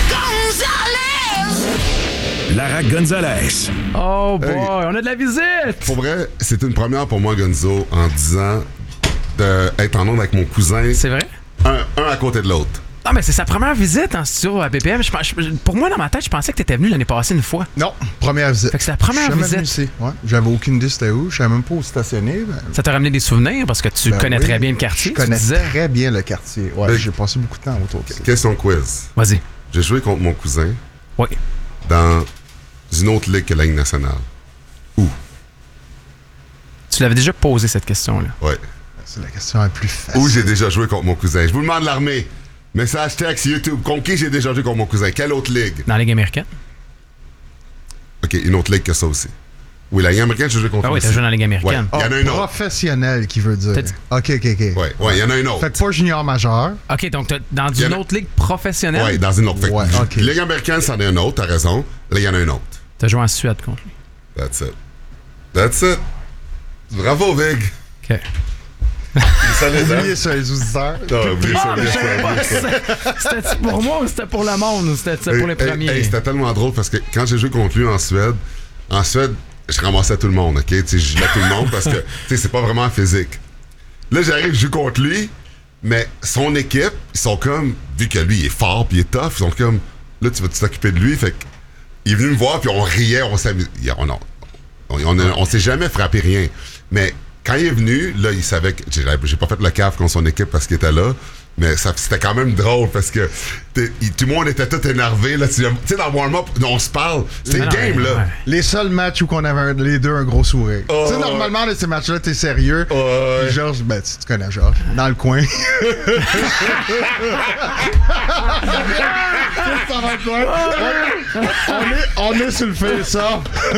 Lara Gonzalez. Oh boy, on a de la visite! Pour vrai, c'est une première pour moi, Gonzo, en disant d'être en onde avec mon cousin. C'est vrai? Un à côté de l'autre. Ah, mais c'est sa première visite en studio à BPM. Pour moi, dans ma tête, je pensais que t'étais venu l'année passée une fois. Non, première visite. Fait que c'est la première visite. Ici. Ouais. J'avais aucune idée c'était où. Je savais même pas où stationner. Ça t'a ramené des souvenirs parce que tu connais très bien le quartier. Je connais très bien le quartier. Ouais, j'ai passé beaucoup de temps autour de ça. Question quiz. Vas-y. J'ai joué contre mon cousin. Oui. Dans une autre ligue que la Ligue nationale. Où? Tu l'avais déjà posé cette question-là. Oui. C'est la question la plus facile. Où j'ai déjà joué contre mon cousin? Je vous demande l'armée. Message texte YouTube. Contre qui j'ai déjà joué contre mon cousin? Quelle autre ligue? Dans la Ligue américaine. OK, une autre ligue que ça aussi. Oui, la Ligue américaine, j'ai joué contre lui. Ah oui, t'as joué dans la Ligue américaine. Il y en a une autre. Professionnel, qui veut dire. OK. Oui, il y en a une autre. Fait que pas junior majeur. OK, donc dans une autre ligue professionnelle? Oui, dans une autre. Ouais, OK. Ligue américaine, c'en est une autre, t'as raison. Là, il y en a une autre. T'as joué en Suède contre lui. That's it. Bravo, Vig. OK. Oubliez ça, les auditeurs. Oubliez ça. C'était pour moi ou c'était pour le monde ou c'était pour les premiers? C'était tellement drôle parce que quand j'ai joué contre lui en Suède, je ramassais tout le monde, OK? Je gilais tout le monde parce que c'est pas vraiment physique. Là, j'arrive, je joue contre lui, mais son équipe, ils sont comme, vu que lui, il est fort puis il est tough, ils sont comme, là, tu vas t'occuper de lui. Fait que, il est venu me voir puis on riait, on s'amusait. On s'est jamais frappé rien. Mais quand il est venu, là, il savait que j'ai pas fait le caf contre son équipe parce qu'il était là. Mais c'était quand même drôle parce que tout le monde était tout énervé. Tu sais, dans le warm-up, on se parle. C'était le game, là. Ouais. Les seuls matchs où on avait les deux un gros sourire. Tu sais, normalement, dans ces matchs-là, t'es sérieux. Georges, ben, tu connais Georges. Dans le coin. On est sur le face-off.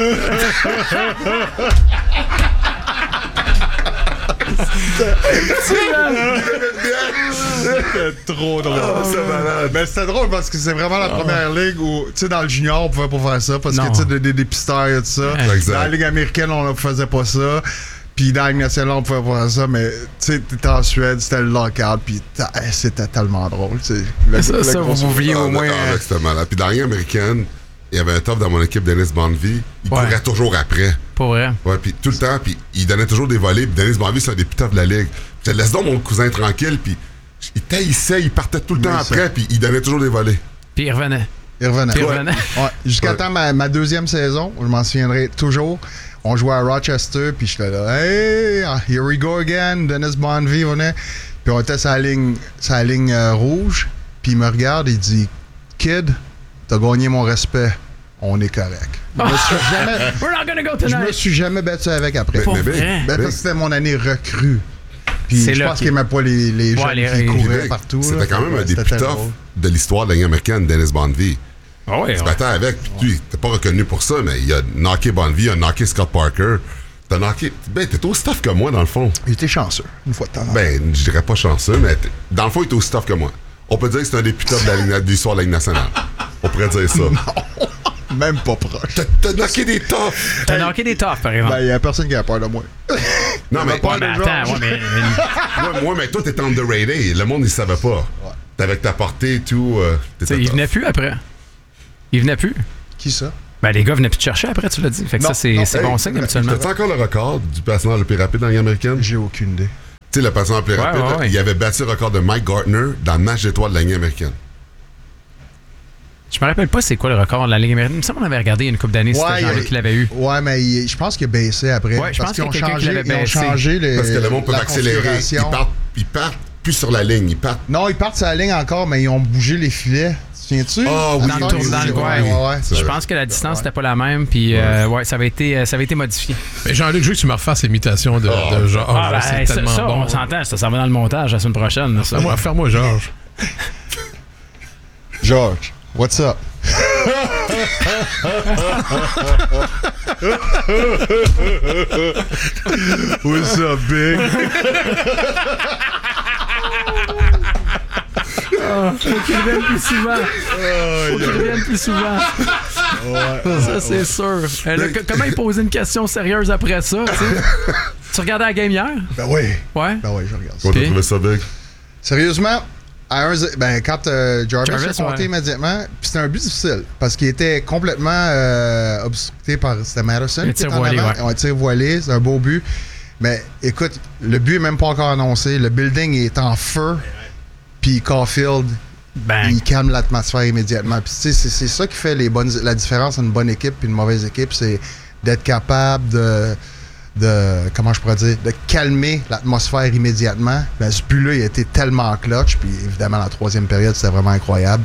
C'était trop drôle. Mais c'était drôle parce que c'est vraiment la première ligue où, tu sais, dans le junior, on pouvait pas faire ça parce que, tu sais, des dépisteurs et tout ça. Exact. Dans la ligue américaine, on ne faisait pas ça. Puis dans la ligue nationale, on pouvait pas faire ça. Mais, tu sais, t'étais en Suède, c'était le lockout. Puis c'était tellement drôle. Ça, vous oubliez au moins. C'était malade. Puis dans la ligue américaine, il y avait un top dans mon équipe, Dennis Bonvie. Il courait toujours après. Pour vrai. Ouais, puis tout le temps, puis il donnait toujours des volets. Puis Dennis Bonvie, c'est un des plus toughs de la ligue. Je laisse donc mon cousin tranquille, puis il taillissait, il partait tout le temps après, puis il donnait toujours des volets. Puis il revenait. Ouais. Jusqu'à temps ma deuxième saison, je m'en souviendrai toujours. On jouait à Rochester, puis j'étais là, hey, here we go again. Dennis Bonvie venait. Puis on était sur la ligne rouge, puis il me regarde, il dit, Kid, t'as gagné mon respect. On est correct. We're not gonna go tonight. Je me suis jamais battu avec après. Mais parce que c'était mon année recrue. Puis C'est je là pense qu'il- qu'il n'aimait pas les jeunes qui couraient partout. C'était là. quand même un des C'était plus très toughs drôle. de l'histoire de la Ligue américaine, Dennis Bondvie. Ah ouais, Tu te battais avec, puis lui, t'es pas reconnu pour ça, mais il a knocké Bonnevie, il a knocké Scott Parker. T'as knocké. Ben, t'es aussi tough que moi, dans le fond. Il était chanceux, une fois de temps en temps. Ben, je dirais pas chanceux, mais dans le fond, il est aussi tough que moi. On peut dire que c'est un des plus tough de l'histoire de la Ligue nationale. On pourrait dire ça. Même pas proche. T'as knocké des toughs! T'as knocké des toughs, par exemple. Ben, il y a personne qui a peur de moi. Non, mais, pas Ouais, mais de attends, Georges. ouais, mais moi, mais toi, t'es underrated. Le monde, il savait pas. Avec ta portée et tout. t'sais, il venait plus après. Il venait plus. Qui ça? Ben, les gars venaient plus te chercher après, tu l'as dit. Fait que Non, ça, c'est non, bon hey, signe, habituellement. T'as-tu encore le record du passement le plus rapide dans la Ligue américaine? J'ai aucune idée. Tu sais, le passement le plus rapide, ouais, là, ouais. il avait battu le record de Mike Gartner dans le match d'étoiles de la Ligue américaine. Je me rappelle pas c'est quoi le record de la Ligue américaine. Il me semble qu'on avait regardé il y a une couple d'années, c'était Jean-Luc qui l'avait eu. Ouais, mais je pense qu'il a baissé après. Ouais, je pense parce qu'ils qu'il y a quelqu'un qui l'avait ils ont baissé. changé les, Parce que le monde peut la accélérer. configuration. Ils partent plus sur la ligne. Ils partent. Non, ils partent sur la ligne encore, mais ils ont bougé les filets. Tu te souviens-tu? Ah oui, Dans le tour, dans le coin. Ouais. C'est Je vrai. pense que la distance n'était pas la même, puis ouais, ça avait été modifié. Mais Jean-Luc, je veux que tu me refasses l'imitation de Georges. Ah, ben, c'est ça, tellement bon. on s'entend, ça va dans le montage la semaine prochaine. Ça. Faire-moi Georges. George, what's up? What's up, big? Faut qu'il revienne plus souvent. Faut qu'il revienne plus souvent. Ça, c'est sûr. Là, comment il posait une question sérieuse après ça? Tu sais? Tu regardais la game hier? Ben oui. Ouais. Ben oui, je regarde ça. On a Puis? trouvé ça big. Sérieusement, quand Jarvis a Jarvis, compté ouais. immédiatement, puis c'était un but difficile parce qu'il était complètement obstrué par c'était Madison. Un qui tir était en voilé, avant. ouais. Un tir voilé, c'est un beau but. Mais écoute, le but est même pas encore annoncé. Le building est en feu. Puis Caulfield, Ben, il calme l'atmosphère immédiatement. Puis tu sais, c'est ça qui fait la différence entre une bonne équipe et une mauvaise équipe, c'est d'être capable de comment je pourrais dire, de calmer l'atmosphère immédiatement. Ben, ce but-là, il a été tellement clutch. Puis évidemment, la troisième période, c'était vraiment incroyable.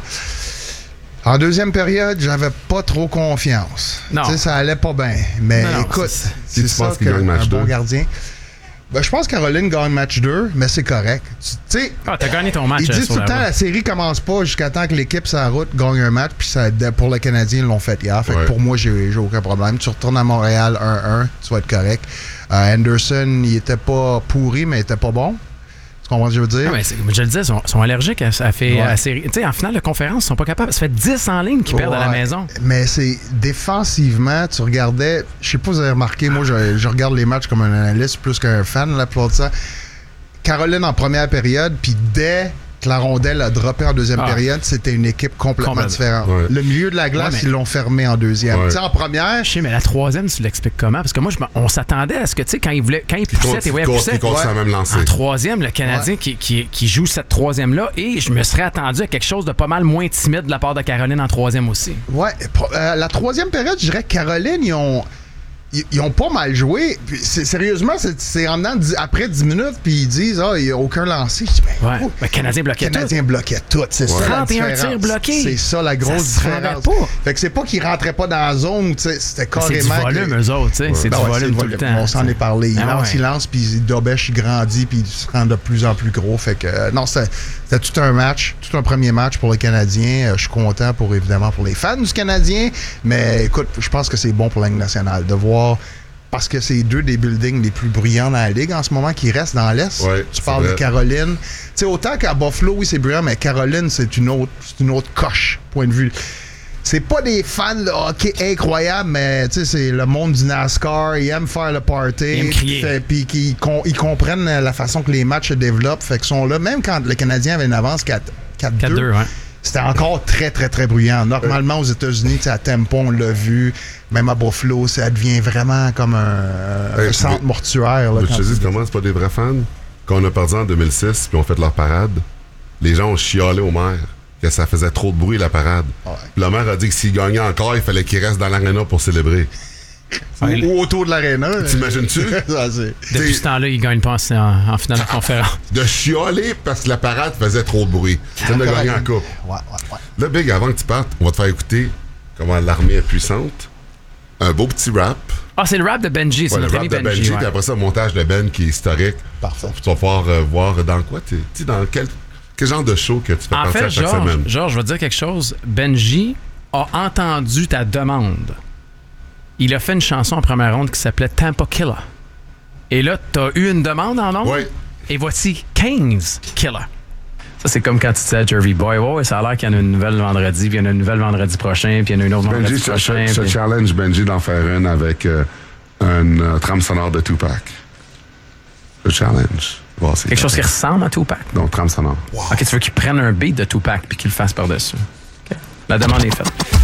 En deuxième période, j'avais pas trop confiance. Non. Tu sais, ça allait pas bien. Mais Non, écoute, c'est- c'est tu ça penses qu'il gagne qu'un match bon 2? gardien. Ben, je pense que Caroline gagne match 2, mais c'est correct. Tu sais, t'as gagné ton match ils disent sur tout le la temps route. la série commence pas jusqu'à temps que l'équipe sur la route gagne un match. Puis pour le Canadien, ils l'ont fait hier. Fait que Ouais. pour moi, j'ai aucun problème. Tu retournes à Montréal 1-1, tu vas être correct. Anderson, il était pas pourri, mais il était pas bon. Tu comprends ce que je veux dire? Ah, mais je le disais, ils sont allergiques à Ouais. la série. Tu sais, en finale de conférence, ils sont pas capables. Ça fait 10 en ligne qu'ils perdent à la Ouais. maison. Mais c'est défensivement, tu regardais, je sais pas si vous avez remarqué, moi je regarde les matchs comme un analyste plus qu'un fan la plupart du temps. Caroline en première période, puis dès que la rondelle a droppé en deuxième période, c'était une équipe complètement différente. Ouais. Le milieu de la glace, Ouais, mais- ils l'ont fermé en deuxième. Ouais. Tu sais, en première, Je sais, mais la troisième, tu l'expliques comment? Parce que moi, on s'attendait à ce que, tu sais, quand il poussait, tu voyais pousser. Ils continuent à même lancer. En troisième, le Canadien qui joue cette troisième-là, et je me serais attendu à quelque chose de pas mal moins timide de la part de Caroline en troisième aussi. ouais, la troisième période, je dirais que Caroline, ils ont pas mal joué. Puis sérieusement, c'est en dedans après 10 minutes, puis ils disent, il n'y a aucun lancé. Je dis, Ouais. Le Canadien bloquait Le Canadien bloquait tout. C'est ça la 31 différence. tirs bloqués. C'est ça la grosse Ça se rendait différence. pas. Fait que c'est pas qu'ils rentraient pas dans la zone, tu sais, c'était C'est du carrément. volume, eux autres, tu sais. C'est Ben du ouais, volume tout le temps. On s'en est parlé. Il Ah lance, ouais. il lance, puis Dobèche, il grandit, puis il se rend de plus en plus gros. Fait que, non, c'était tout un match, tout un premier match pour le Canadien. Je suis content évidemment pour les fans du Canadien, mais écoute, je pense que c'est bon pour la Ligue nationale de voir. Parce que c'est deux des buildings les plus bruyants dans la Ligue en ce moment qui restent dans l'Est. Ouais, Tu c'est parles de vrai. Caroline. Tu sais, autant qu'à Buffalo, oui, c'est bruyant, mais Caroline, c'est une autre coche, point de vue. C'est pas des fans de hockey incroyables, mais tu sais, c'est le monde du NASCAR. Ils aiment faire le party. Ils aiment crier. Puis ils comprennent la façon que les matchs se développent. Fait qu'ils sont là. Même quand le Canadien avait une avance 4-2, 4-2, ouais. c'était encore très, très, très bruyant. Normalement, aux États-Unis, tu sais, à Tempo, on l'a vu. Même à Buffalo, ça devient vraiment comme un centre mortuaire. Là, Je quand te dis tu- comment c'est pas des vrais fans. Quand on a perdu en 2006 puis on fait leur parade, les gens ont chialé au maire que ça faisait trop de bruit la parade. Ouais. Puis le maire a dit que s'il gagnait encore, il fallait qu'il reste dans l'aréna pour célébrer. Ou autour de l'aréna. T'imagines-tu? Ça, c'est- Depuis ce temps-là, ils ne gagnent pas en finale de conférence. De chialer parce que la parade faisait trop de bruit. Ça de gagner en coupe. Ouais. Là, Big, avant que tu partes, on va te faire écouter comment l'armée est puissante. Un beau petit rap Ah, c'est le rap de Benji, c'est Ouais, le notre rap ami de Benji. Benji, ouais. puis après ça, le montage de Ben qui est historique. Parfait. Tu vas pouvoir voir dans quoi tu sais, dans quel genre de show que tu fais En passer fait, à chaque semaine. Georges, je vais te dire quelque chose. Benji a entendu ta demande. Il a fait une chanson en première ronde qui s'appelait Tampa Killer. Et là, t'as eu une demande en ondes? Oui. Et voici 15 Killer. Ça, c'est comme quand tu disais à Jervy Boy, ouais, ça a l'air qu'il y en a une nouvelle vendredi, puis il y en a une nouvelle vendredi prochain, puis il y en a une autre vendredi Benji, prochain. je puis- challenge Benji d'en faire une avec une trame sonore de Tupac. Je challenge. Voir si- Quelque chose qui ressemble à Tupac. Donc, trame sonore. Ok, tu veux qu'il prenne un beat de Tupac puis qu'il le fasse par-dessus. Ok. La demande est faite.